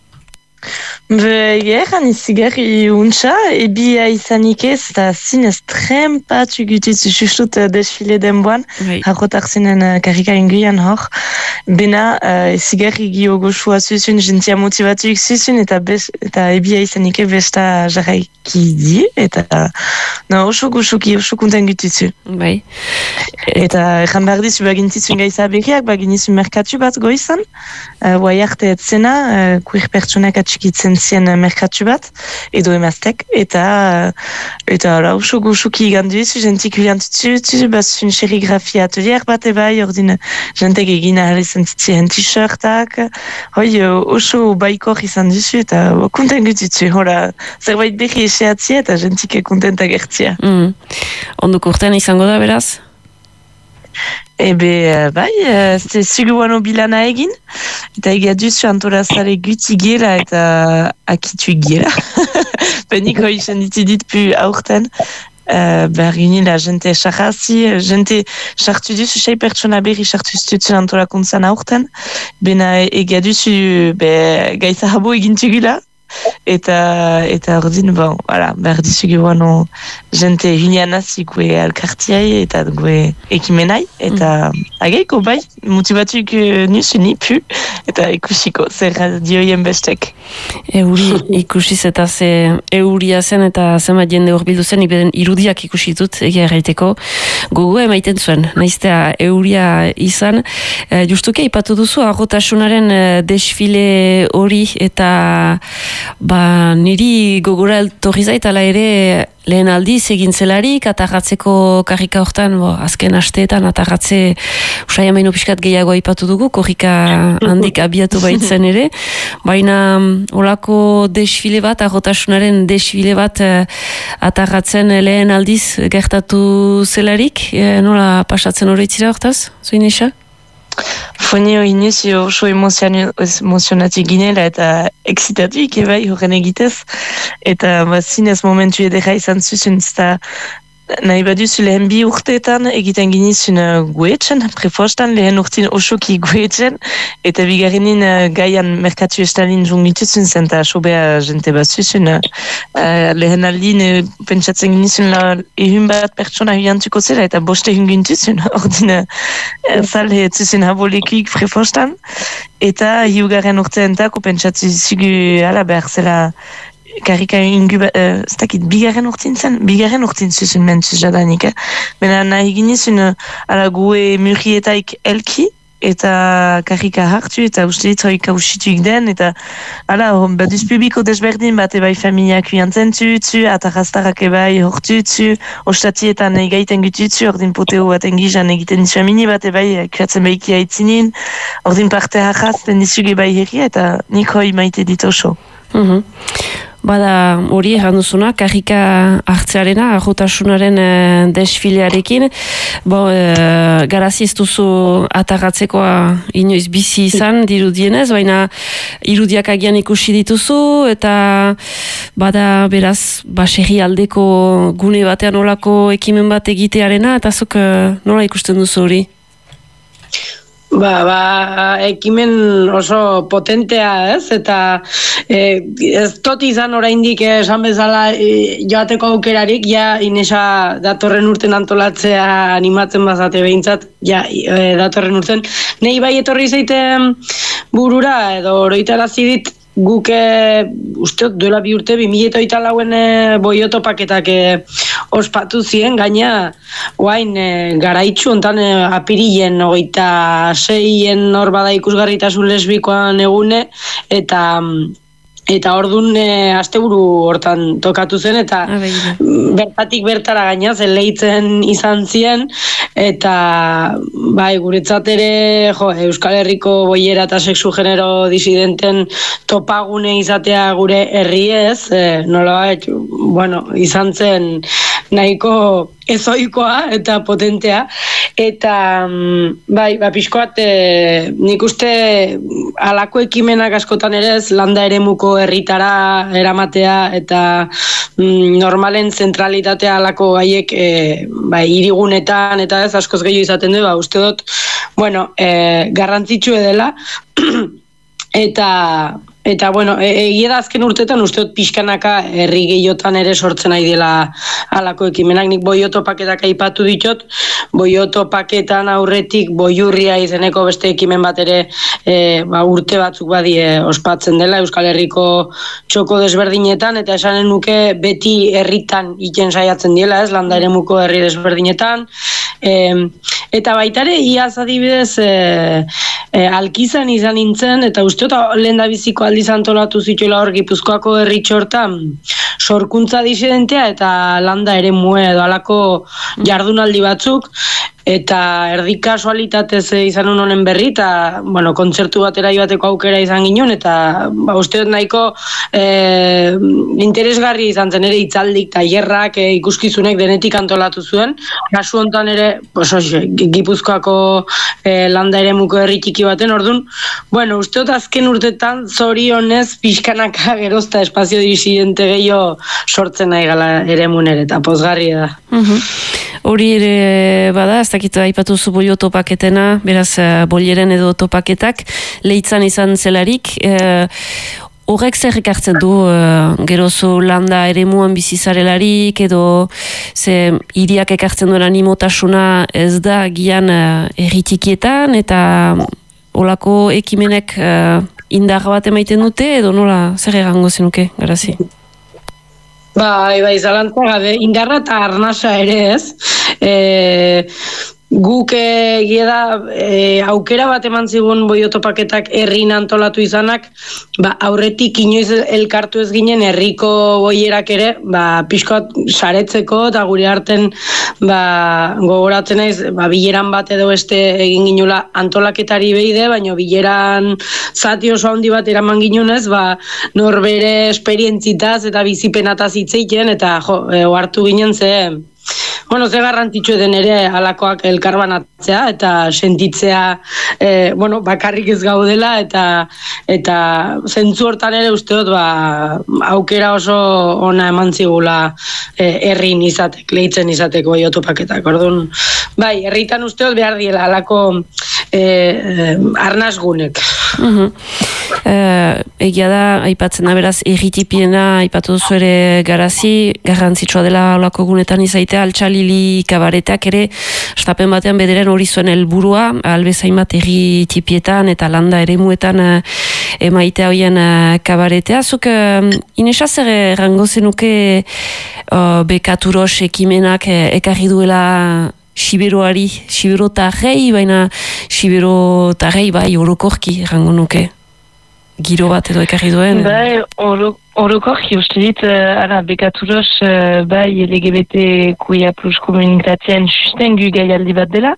Be, gehan izigarri untxa, ebia izanik ez, eta zinez trem bat ugutitzu justut uh, desfile denboan, harrotak zinen uh, karrika inguian hor. Bena, uh, izigarri gio goxua zuzun, jentia motivatuik zuzun, eta, eta ebia izanik besta jarraiki di, eta no, oso goxuki, oso konten gutitzu. Bai. Eta erran behar dizu bagintitzun gaiza berriak, baginizu merkatu bat goizan, uh, guai arte etzena, uh, kuir pertsonak atxikitzen zien merkatu bat, edo emaztek, eta eta ora, oso goxuki gandu izu, jentik biliantutzu, bazun serigrafia atelier bat ebai, ordin jentek egin ahal izan zitzien t-shirtak, hoi oso baikor izan duzu, eta konten gutitzu, hola, zerbait berri eseatzia, eta jentik kontenta gertzia. Mm. Onduko urtean izango da, beraz? Ebe, bai, ez uh, zuguano bilana egin, eta egia duzu antolazare guti gela eta akitu gela. Benik hoi ditidit pu aurten, uh, behar gini la jente sarrazi, jente sartu duzu sei pertsona berri sartu zutzen antolakuntzan aurten, bena egia duzu be, gaiza habo egintu gila, eta eta ordin, bon, voilà, behar dizugu guano jente hinianazi gue alkartiai eta gue ekimenai, eta mm. ageiko bai, motibatuk nusu ni pu, eta ikusiko, zer radioien bestek. Euri ikusiz eta ze euria zen eta zenbat jende horbildu zen, ibeden irudiak ikusitut, egia erraiteko, gogo emaiten zuen, naiztea euria izan, e, justuke ipatu duzu, arrotasunaren desfile hori, eta ba, niri gogora eltorri zait, ala ere lehen aldiz egin zelarik, atarratzeko karrika hortan, bo, azken asteetan atarratze usai amaino pixkat gehiago aipatu dugu, korrika handik abiatu baitzen ere, baina olako desfile bat, arrotasunaren desfile bat atarratzen lehen aldiz gertatu zelarik, e, nola pasatzen horretzira hortaz, zuin isa? Foni hori nuzi oso emozionatik ginela eta excitatuik ebai horren egitez, eta ba, zinez momentu edera izan zuzun, eta nahi baduzu lehen bi urteetan egiten ginizun uh, guetzen, prefostan lehen urtin osoki guetzen, eta bigarrenin uh, gaian merkatu estalin jungituzun zen, eta sobea jente bat zuzun. Uh, lehen aldin uh, pentsatzen ginizun la ehun bat pertsona huiantuko zela, eta boste hungintuzun, ordin uh, zale zuzun habolekuik prefostan, eta hiugarren urteentako pentsatzen zugu ala behar zela karrika ingu, uh, ez dakit, bigarren urtin zen, bigarren urtin zuzun mentzuz jadanik, eh? Bena nahi ginizun, uh, ala gue murrietaik elki, eta karrika hartu, eta uste dit hoi kausituik den, eta ala, baduz publiko desberdin, bat ebai familiak uiantzen tutsu, atarrastarak ebai hortutsu, ostatietan egaiten gututsu, ordin poteo bat engizan egiten dizu amini, bat ebai kuatzen behiki haitzinin, ordin parte harrazten dizuge bai herria, eta nik hoi maite dit oso. Mhm. Bada hori erranduzuna, karrika hartzearena, arrotasunaren e, desfilearekin, bo, e, garazi ez duzu atarratzekoa inoiz bizi izan dirudienez, baina irudiak agian ikusi dituzu, eta bada beraz, baserri aldeko gune batean olako ekimen bat egitearena, eta zuk e, nola ikusten duzu hori? Ba, ba, ekimen oso potentea, ez? Eta e, ez tot izan oraindik esan bezala e, joateko aukerarik, ja Inesa datorren urten antolatzea animatzen bazate behintzat, ja e, datorren urten. Nei bai etorri zaiten burura, edo oroitarazi dit, guk usteot duela bi urte, bi mila hogeita lauen boioto paketak e, ospatu ziren, gaina oain e, garaitxu ontan e, apirilen hogeita seien hor bada ikusgarritasun lesbikoan egune, eta eta ordun e, asteburu hortan tokatu zen, eta bertatik bertara gaina zeleitzen izan zien, eta bai, guretzat ere jo, Euskal Herriko boiera eta sexu genero disidenten topagune izatea gure herriez, e, nolabait, bueno, izan zen nahiko ezoikoa eta potentea, eta bai, ba, pixkoat e, nik uste halako ekimenak askotan ere ez landa eremuko herritara eramatea, eta mm, normalen zentralitatea halako gaiek e, bai, hirigunetan eta ez askoz gehiago izaten du, ba, uste dut, bueno, e, garrantzitsue dela, eta Eta, bueno, egia da azken urtetan uste dut pixkanaka herri gehiotan ere sortzen nahi dela halako ekimenak. Nik boioto paketak aipatu ditut, boioto paketan aurretik boiurria izeneko beste ekimen bat ere e, ba, urte batzuk badie ospatzen dela Euskal Herriko txoko desberdinetan, eta esanen nuke beti herritan iten saiatzen diela, ez, landa eremuko herri desberdinetan. E, eta baitare, iaz adibidez e, e, alkizan izan nintzen, eta uste dut lehen da biziko aldiz antolatu zituela hor Gipuzkoako herri txortan, sorkuntza disidentea eta landa ere mue edo alako jardunaldi batzuk, eta erdi kasualitatez izan honen berri, eta bueno, kontzertu batera joateko aukera izan ginen, eta ba, uste dut nahiko e, interesgarri izan zen ere hitzaldik, tailerrak, e, ikuskizunek denetik antolatu zuen. Kasu hontan ere, pues, oxe, Gipuzkoako e, landa eremuko herri txiki baten, ordun, bueno, uste dut azken urtetan zorionez pixkanaka gerozta espazio disidente gehiago sortzen nahi gala eremun ere, eta pozgarria da. Hori ere bada, ez dakit aipatu zu bolio topaketena, beraz bolieren edo topaketak, lehitzan izan zelarik, horrek zer ekartzen du, gerozu landa eremuan bizizarelarik, edo ze hiriak ekartzen duen animotasuna ez da gian erritikietan, eta olako ekimenek indar bat emaiten dute, edo nola zer egango zenuke, garazi? Bai, bai, zalantza gabe, indarra eta arnasa ere ez. E, guk egia da e, aukera bat eman zigun boiotopaketak herrin antolatu izanak, ba, aurretik inoiz elkartu ez ginen herriko boierak ere, ba, pixkoat saretzeko eta gure arten ba, gogoratzen naiz, ba, bileran bat edo beste egin ginula antolaketari behide, baina bileran zati oso handi bat eraman ginunez, ba, norbere esperientzitaz eta bizipenataz hitzeiten, eta jo, e, ohartu ginen ze, bueno, ze garrantzitsu den ere alakoak elkarbanatzea eta sentitzea e, bueno, bakarrik ez gaudela eta eta zentzu hortan ere uste dut ba, aukera oso ona eman zigula e, herrin izatek, lehitzen izateko boiotopaketak. Orduan, bai, herritan uste dut behar diela alako e, e, arnasgunek. Uh-huh. Uh, egia da, aipatzen da beraz erritipiena aipatu duzu ere garazi, garrantzitsua dela olako gunetan izaitea, altxalili kabaretak ere, estapen batean bederen hori zuen helburua, albezain bat erritipietan eta landa eremuetan uh, emaitea hoien uh, kabaretea. Zuk, uh, Inesa zer errango zenuke uh, bekaturos ekimenak uh, ekarri duela Siberoari, Sibero tarrei, baina Sibero tarrei bai orokorki errango nuke. Giro bat edo ekarri duen. Bai, oro, orokorki uste dit, uh, ara, bekaturos, uh, bai, L G B T Q I A plus komunitatean sustengu gaialdi bat dela,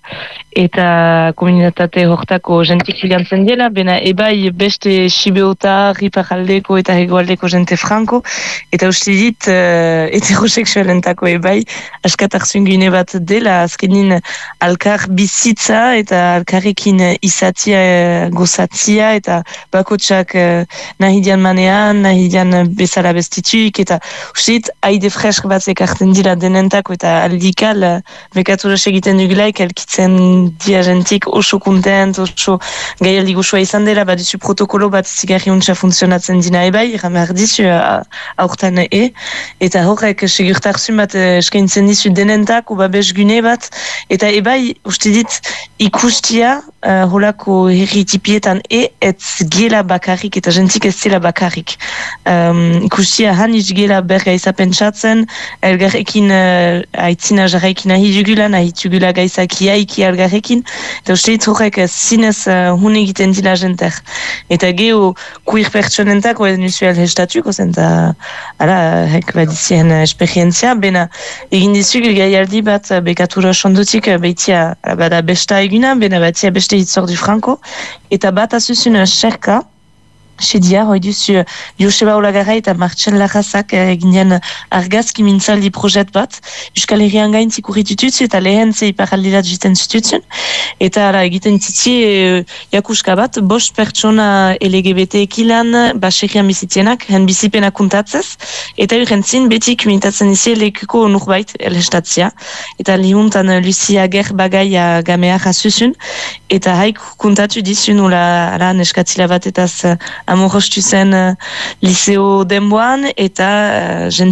eta komunitate hortako jentik hilantzen dela, bena ebai beste Sibeota, Riparaldeko eta Hegoaldeko jente franko, eta uste dit, uh, heteroseksualentako ebai, askatarzun gune bat dela, azkenin alkar bizitza eta alkarrekin izatia, uh, gozatzia, eta bakotsak uh, nahi dian manean, nahi dian bezala bestituik, eta usit, haide fresk bat ekarten dira denentako, eta aldikal uh, bekaturos egiten dugulaik, elkitzen dia jentik oso kontent, oso gaialdi gozoa izan dela, badizu protokolo bat zigarri untsa funtzionatzen dina ebai, ramar dizu uh, aurten e, eta horrek segurtarzun bat uh, eskaintzen dizu denentako babes gune bat, eta ebai, uste dit, ikustia uh, holako herritipietan e, ez gela bakarrik, eta jentik ez zela bakarrik. Um, ikustia hanitz gela berga izapentsatzen, elgarrekin uh, aitzina jarraikin nahi dugula, nahi dugula gaizak iaiki elgarrekin, eta uste dit horrek zinez uh, hun egiten dila jenter. Eta geho queer pertsonentak oezen usuel hestatuko zen, eta ala, hek badizien esperientzia, bena egin dizug gaialdi bat bekatura sondutik baitia bada besta eguna, bena batia beste hitzor du franko, eta bat azuzun xerka, Sedia, hoi duzu Joseba Olagara eta Martxen Larrazak eginen argazki mintzaldi projet bat, Euskal Herrian gain zikurritututzu eta lehen ze iparaldirat jiten zututsun, eta ara, egiten titzi e, jakuska bat, bost pertsona L G B T ekilan baserrian bizitzenak, hen bizipena kuntatzez, eta urrentzin beti kumentatzen izi lekuko nurbait elestatzia, eta lihuntan Lucia Ger bagaia gamea jasuzun, eta haik kuntatu dizun ula ara, neskatzila bat etaz amorostu zen uh, liceo denboan, eta uh, jentik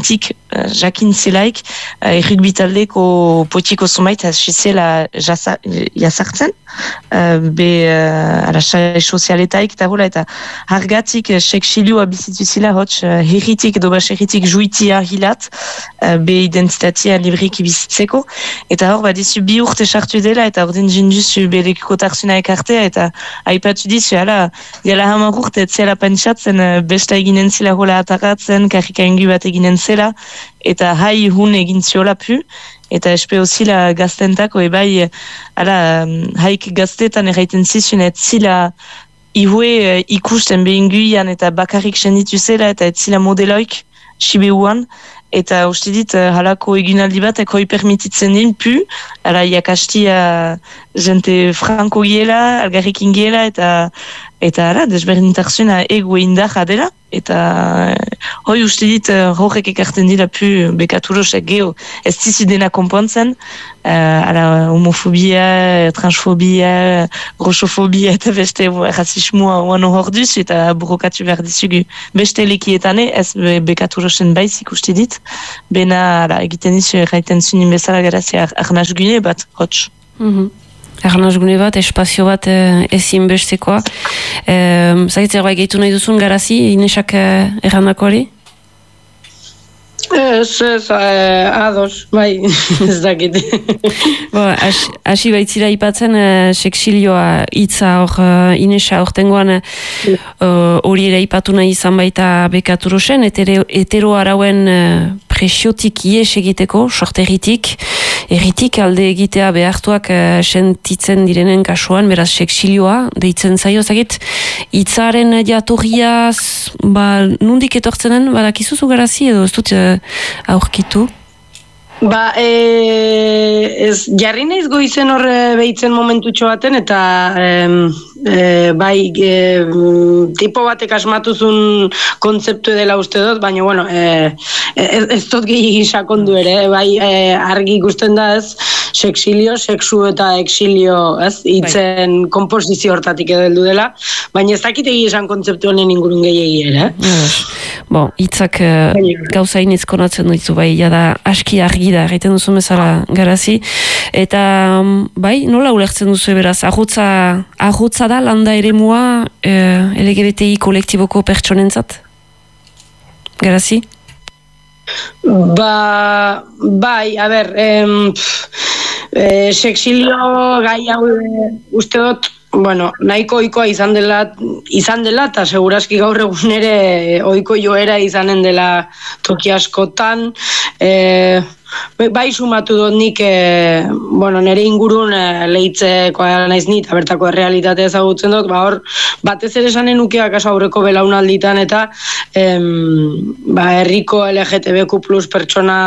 jakin zilaik, errugbi taldeko potiko zumait hasi zela jazartzen, be ala sare sozialetaik eta bola, eta hargatik seksilioa bizitu zila hotz herritik edo baserritik juitia hilat, be identitatea libriki bizitzeko, eta hor badizu bi urte sartu dela, eta ordin jinduzu belekiko tarzuna ekartea, eta aipatu dizu, ala, gala hamar urte etzela pentsatzen, besta eginen zila hola ataratzen, karrika ingu bat eginen zela, eta hai hun egin ziola pu, eta espeo zila gaztentako, ebai, ala, haik gaztetan erraiten zizun, et zila ihue ikusten behinguian, eta bakarrik senditu zela, eta et zila modeloik, sibeuan, eta uste dit, halako egunaldi bat, ekoi permititzen din pu, ala, iakastia jente franko giela, algarrikin giela, eta eta ala, desberdintarzuna ego indarra dela, eta hoi uste dit, horrek ekarten dira pu bekaturosek geho, ez dizu dena konpontzen, uh, ala, homofobia, transfobia, grossofobia, eta beste rasismoa oan hor duzu, eta burrokatu behar dizugu beste lekietane, ez bekaturosen baizik uste dit, bena ala, egiten dizu, erraiten zunin bezala garazia arnaz gune bat, hotx. Mm-hmm. Arnazgune bat, espazio bat eh, ezin bestekoa. Eh, Zagitzer bai gehitu nahi duzun garazi, Inesak eh, errandako hori? Ez, ez, eh, ados, bai, ez dakit. Bo, hasi baitzira ipatzen, eh, seksilioa hitza hor, uh, Inesa hortengoan hori uh, ere ipatu nahi izan baita Bekaturosen, etero, etero arauen uh, presiotik ies egiteko, sorteritik, erritik alde egitea behartuak uh, sentitzen direnen kasuan, beraz seksilioa, deitzen zaio, zagit, hitzaren jatorriaz, ba, nundik etortzenen, badakizuzu garazi edo ez dut uh, aurkitu? Ba, e, ez, jarri naiz goizen horre behitzen momentutxo baten, eta e, e, bai, e, tipo batek asmatuzun kontzeptu dela uste dut, baina, bueno, e, ez, ez dut gehi sakondu ere, bai, e, argi ikusten da ez, seksilio, seksu eta exilio, ez, hitzen bai. Komposizio hortatik edo heldu dela, baina ez dakit egi esan kontzeptu honen ingurun gehiagi ere. Yes. Bo, hitzak uh, gauza inez konatzen ditu, bai, jada aski argi da, egiten duzu bezala garazi, eta bai, nola ulertzen duzu beraz, ahotza, ahotza da landa eremua eh, L G B T I kolektiboko pertsonentzat? Garazi? Ba, bai, a ber, em, e, seksilio gai hau uste dut, bueno, nahiko ohikoa izan dela, izan dela, eta seguraski gaur egun ere ohiko joera izanen dela toki askotan, e, bai sumatu dut nik, e, bueno, nire ingurun e, lehitzekoa naiz nit, bertako errealitatea ezagutzen dut, ba hor, batez ere esanen nukea kaso aurreko belaunalditan, eta em, ba, herriko L G T B Q plus pertsona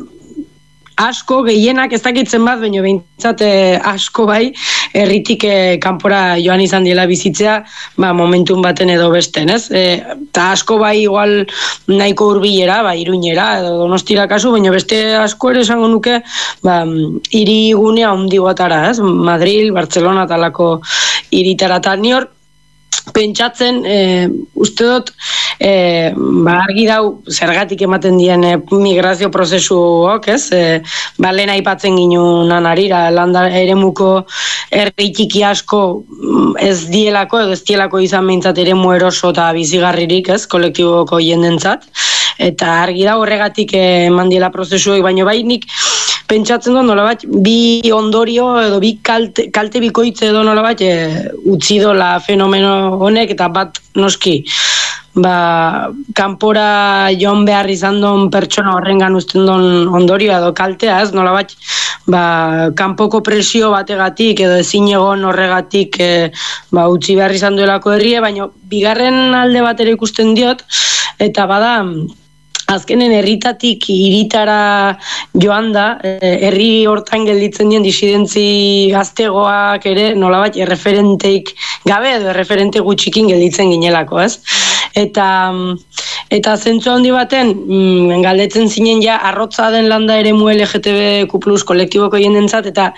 asko, gehienak ez dakitzen bat, baina behintzat eh, asko bai, herritik eh, kanpora joan izan diela bizitzea, ba, momentun baten edo besten, ez? Eta e, asko bai igual nahiko hurbilera, ba, Iruñera, edo Donostira kasu, baina beste asko ere esango nuke, ba, hirigunea handi batara, ez? Madril, Barcelona talako hiritara, eta ni hor, pentsatzen, e, uste dut, e, ba, argi dau zergatik ematen dien e, migrazio prozesuok, ez? E, ba, lehen aipatzen ginunan arira, landa eremuko herri txiki asko ez dielako, edo ez dielako izan behintzat eremu eroso eta bizigarririk, ez? Kolektiboko jendentzat. Eta argi da horregatik eman diela prozesuek, baina bai nik pentsatzen dut nolabait bi ondorio edo bi kalte, kalte bikoitze edo nolabait e, utzi dola fenomeno honek, eta bat noski ba, kanpora joan behar izan don pertsona horrengan uzten don ondorioa edo kaltea, ez nolabait ba, kanpoko presio bategatik edo ezin egon horregatik e, ba, utzi behar izan duelako herrie, baina bigarren alde bat ere ikusten diot, eta bada azkenen herritatik hiritara joan da, herri hortan gelditzen dien disidentzi gaztegoak ere nolabait erreferenteik gabe edo erreferente gutxikin gelditzen ginelako, ez? Eta eta zentzu handi baten mm, galdetzen zinen ja arrotza den landa eremu L G T B Q plus kolektiboko jendentzat, eta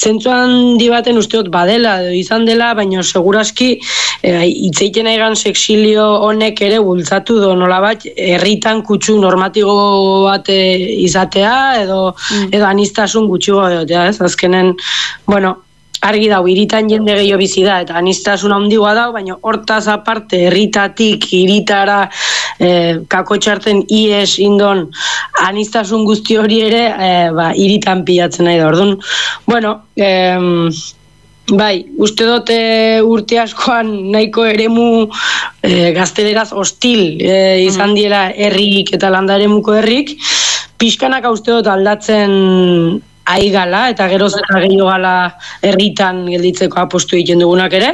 zentzuan di baten usteot badela, edo izan dela, baina seguraski eh, itzeiten egan sexilio honek ere bultzatu do nolabat herritan kutsu normatibo bat izatea, edo, mm. edo anistasun gutxigo edotea, ez? Azkenen, bueno, argi dau, hiritan jende gehiago bizi da, eta anistasun handigoa dau, baina hortaz aparte, herritatik, hiritara, eh, kakotxarten ies indon, anistasun guzti hori ere, eh, ba, hiritan pilatzen nahi da, orduan. Bueno, eh, bai, uste dute urte askoan nahiko eremu eh, gazteleraz hostil eh, izan diela herrik eta landa eremuko herrik, pixkanak uste dut aldatzen aigala, eta geroz eta gehiago gala herritan gelditzeko apostu egiten dugunak ere.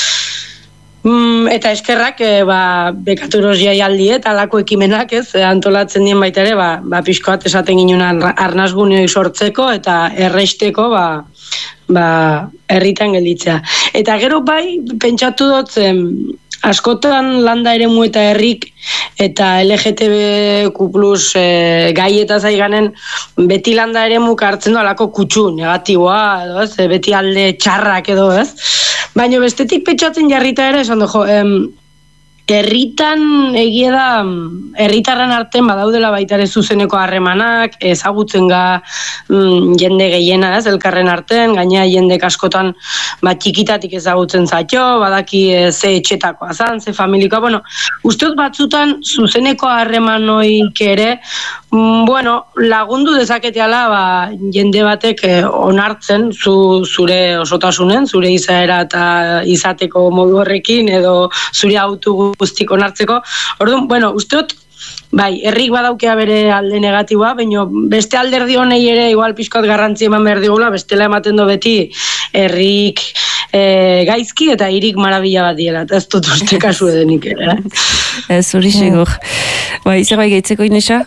Mm, eta eskerrak, e, ba, bekaturoz jaialdi eta alako ekimenak, ez, antolatzen dien baita ere, ba, ba pixkoat esaten ginen arnazguneoi sortzeko eta erreisteko, ba, ba, herritan gelditzea. Eta gero bai, pentsatu dut, em, askotan landa eremu eta herrik eta L G T B Q plus e, gai eta zaiganen beti landa eremu hartzen du alako kutsu, negatiboa, edo ez, beti alde txarrak edo ez. Baina bestetik petxatzen jarrita ere, esan du, jo, em, herritan egia da, herritarren artean badaudela baita ere zuzeneko harremanak, ezagutzen ga mm, jende gehiena ez, elkarren artean, gaina jende askotan bat txikitatik ezagutzen zaitxo, badaki e, ze etxetakoa zan, ze familikoa, bueno, usteot batzutan zuzeneko harremanoik ere, mm, bueno, lagundu dezaketeala ba, jende batek e, onartzen zu, zure osotasunen, zure izaera eta izateko modu horrekin, edo zure autu guztik onartzeko. Orduan, bueno, usteot, bai, herrik badaukea bere alde negatiboa, baina beste alderdi honei ere igual pixkoat garrantzi eman behar digula, bestela ematen do beti herrik e, gaizki eta hirik marabila bat diela, eta ez dut uste kasu edenik ere. Ez, hori segur. Bai, zer bai gaitzeko Inesa?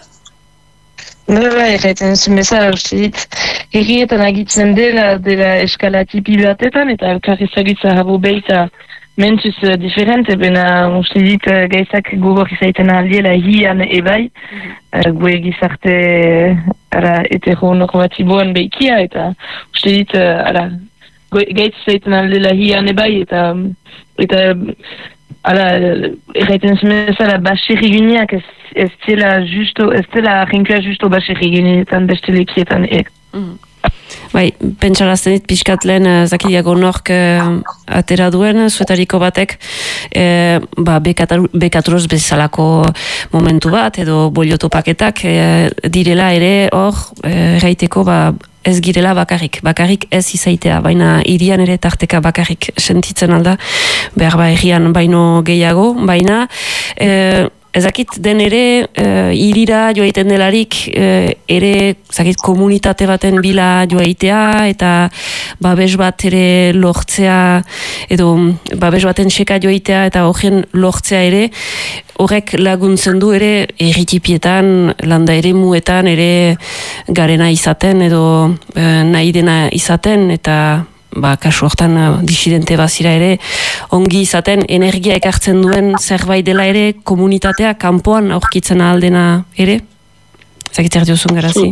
Bai, bai, gaiten zuen bezala, uste dit, herrietan agitzen dela, dela eskala tipi batetan, eta elkarrizagitza habo behita mentuz uh, diferente, bena uste dit uh, gaizak gogor izaiten aldiela hian ebai, mm-hmm. uh, gue gizarte ara, heteronormatiboan behikia, eta uste dit uh, ara, gaitz izaiten aldiela hian ebai, eta eta ala, erraiten zumezala baserri gineak ez, ez dela justo, ez dela rinkua justo baserri gineetan beste lekietan e. Mm. Bai, pentsarazten dit pixkat lehen zakidiago nork uh, atera duen, zuetariko batek uh, ba, bekaturoz bezalako momentu bat, edo boliotopaketak uh, direla ere hor uh, gaiteko ba, ez girela bakarrik, bakarrik ez izaitea, baina irian ere tarteka bakarrik sentitzen alda, behar ba irian baino gehiago, baina uh, ezakit den ere, uh, irira joaiten delarik, uh, ere zakit komunitate baten bila joaitea, eta babes bat ere lortzea, edo babes baten seka joaitea, eta horien lortzea ere, horrek laguntzen du ere erritipietan, landa ere muetan, ere garena izaten, edo uh, nahi dena izaten, eta ba, kasu hortan disidente bazira ere, ongi izaten energia ekartzen duen zerbait dela ere, komunitatea kanpoan aurkitzen aldena ere? Zakitzer diozun garazi?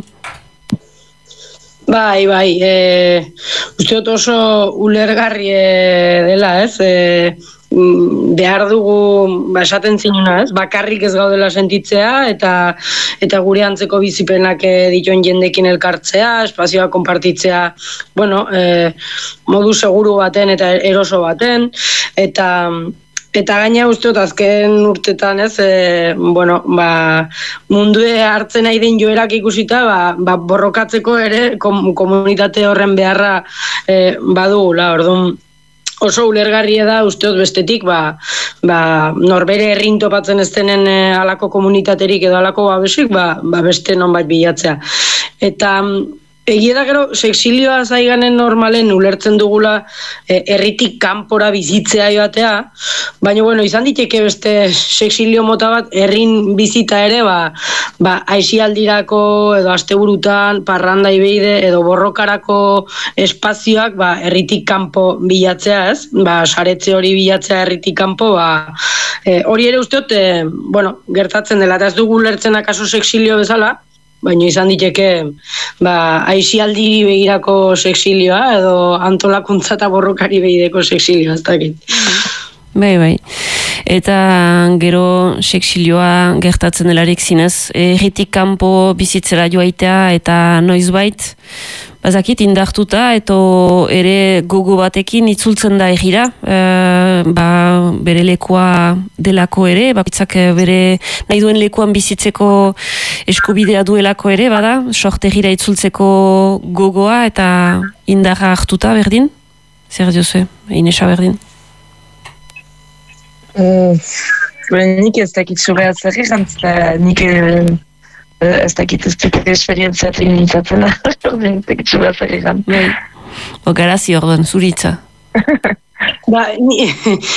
Bai, bai, e, uste dut oso ulergarri dela, ez? E, behar dugu, ba, esaten zinuna, ez? Bakarrik ez gaudela sentitzea, eta eta gure antzeko bizipenak e, dituen jendekin elkartzea, espazioa konpartitzea, bueno, e, modu seguru baten eta eroso baten, eta Eta gaina uste dut azken urtetan, ez, e, bueno, ba, mundue hartzen nahi den joerak ikusita, ba, ba, borrokatzeko ere kom, komunitate horren beharra e, badugula, orduan oso ulergarria da uste dut bestetik, ba, ba, norbere herrin topatzen ez denen e, alako komunitaterik edo alako babesik, ba, ba beste nonbait bilatzea. Eta egia da gero, sexilioa zaiganen normalen ulertzen dugula e, herritik kanpora bizitzea joatea, baina bueno, izan diteke beste sexilio mota bat herrin bizita ere, ba, ba aisialdirako edo asteburutan, parranda ibeide edo borrokarako espazioak ba, herritik kanpo bilatzea, ez? Ba, saretze hori bilatzea herritik kanpo, ba, e, hori ere uste dut, e, bueno, gertatzen dela, eta ez dugu ulertzen akaso sexilio bezala, baina izan diteke ba, aisialdi begirako sexilioa edo antolakuntza eta borrokari begireko sexilioa, ez dakit. Bai, bai. Eta gero sexilioa gertatzen delarik zinez, erritik kanpo bizitzera joaitea eta noizbait, bazakit indartuta, eta ere gogo batekin itzultzen da egira, e, ba, bere lekua delako ere, bakitzak bere nahi duen lekuan bizitzeko eskubidea duelako ere, bada, sorte egira itzultzeko gogoa eta indarra hartuta berdin? Zer diozue, Inesa berdin? Uh, nik ez dakit sobea zer egantz, nik ez dakit ez dut esperientziatik nintzatzen, ez dakit sobea zer egantz. Ogarazi orduan, zuritza. Ba, ni,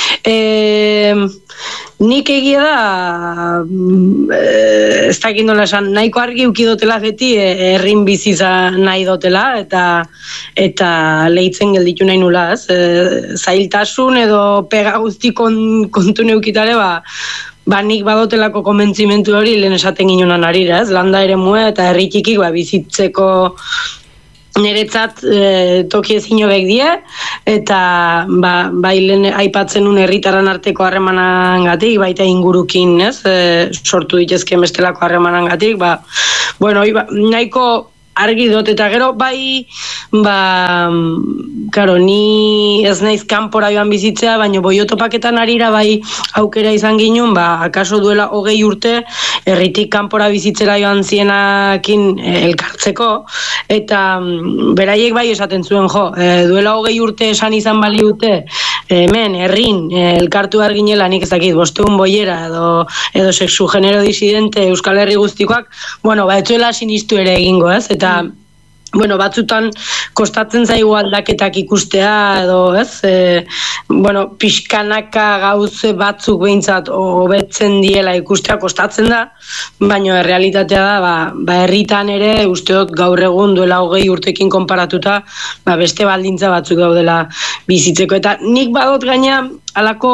e, nik egia da, e, ez dakit nola esan, nahiko argi ukidotela beti herrin biziza nahi dotela, eta eta lehitzen gelditu nahi nula, ez? E, zailtasun edo pega guzti kon, kontu neukitare, ba, ba nik badotelako konbentzimentu hori lehen esaten ginonan arira, ez? Landa ere mua eta herritikik ba, bizitzeko niretzat e, toki ezin hobek die, eta ba, bai lehen aipatzen un herritarren arteko harremanangatik, baita ingurukin, ez? E, sortu ditezken bestelako harremanangatik, ba, bueno, iba, nahiko argi dut, eta gero bai, ba, karo, ni ez naiz kanpora joan bizitzea, baina boiotopaketan arira bai aukera izan ginen, ba, akaso duela hogei urte, herritik kanpora bizitzera joan zienakin elkartzeko, eta beraiek bai esaten zuen, jo, e, duela hogei urte esan izan baliute, hemen, herrin, elkartu behar ginela, nik ez dakit, bosteun boiera, edo, edo sexu genero disidente Euskal Herri guztikoak, bueno, ba, etzuela sinistu ere egingo, ez, eta bueno, batzutan kostatzen zaigu aldaketak ikustea edo, ez? E, bueno, pixkanaka gauze batzuk behintzat hobetzen diela ikustea kostatzen da, baina errealitatea da, ba, ba herritan ere usteot gaur egun duela hogei urtekin konparatuta, ba, beste baldintza batzuk daudela bizitzeko. Eta nik badot gaina alako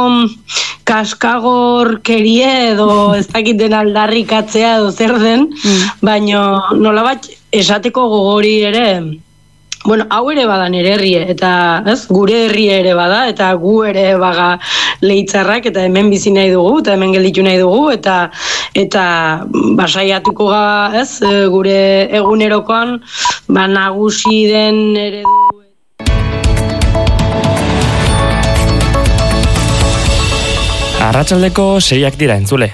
kaskagorkerie edo ez dakit den aldarrikatzea edo zer den, mm. baina nolabat esateko gogori ere, bueno, hau ere bada nire herrie, eta ez, gure herrie ere bada, eta gu ere baga leitzarrak, eta hemen bizi nahi dugu, eta hemen gelditu nahi dugu, eta eta basaiatuko ga, ez, gure egunerokoan, ba, nagusi den eredu. Arratsaldeko seiak dira entzule.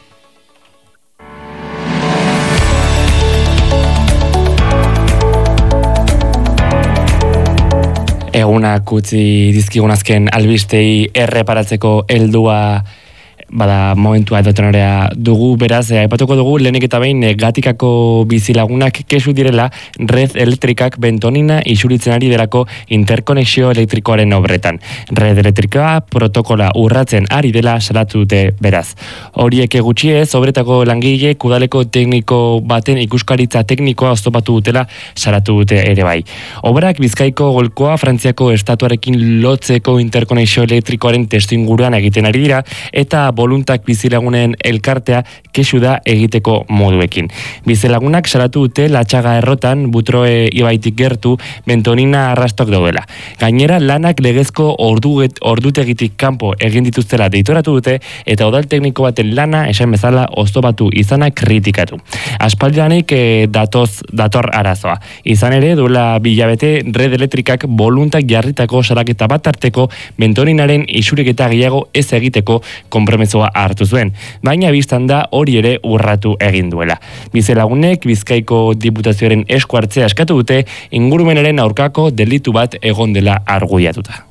Egunak utzi dizkigun azken albistei erreparatzeko heldua bada momentua edo tenorea dugu, beraz, eh, aipatuko dugu lehenik eta behin eh, Gatikako bizilagunak kesu direla red elektrikak bentonina isuritzen ari delako interkonexio elektrikoaren obretan. Red elektrikoa protokola urratzen ari dela salatu dute beraz. Horiek gutxiez, obretako langile kudaleko tekniko baten ikuskaritza teknikoa oztopatu dutela salatu dute ere bai. Obrak Bizkaiko golkoa Frantziako estatuarekin lotzeko interkonexio elektrikoaren testu inguruan egiten ari dira, eta voluntak bizilagunen elkartea kesu da egiteko moduekin. Bizilagunak salatu dute Latxaga errotan Butroe ibaitik gertu bentonina arrastok daudela. Gainera lanak legezko orduget, ordutegitik kanpo egin dituztela deitoratu dute, eta udal tekniko baten lana esan bezala oztopatu izana kritikatu. Aspaldianik e, datoz, dator arazoa. Izan ere duela bilabete red elektrikak voluntak jarritako salaketa bat arteko bentoninaren isuriketa gehiago ez egiteko konpromesoa hartu zuen, baina biztan da hori ere urratu egin duela. Bizelagunek Bizkaiko Diputazioaren esku hartzea eskatu dute ingurumenaren aurkako delitu bat egon dela argudiatuta.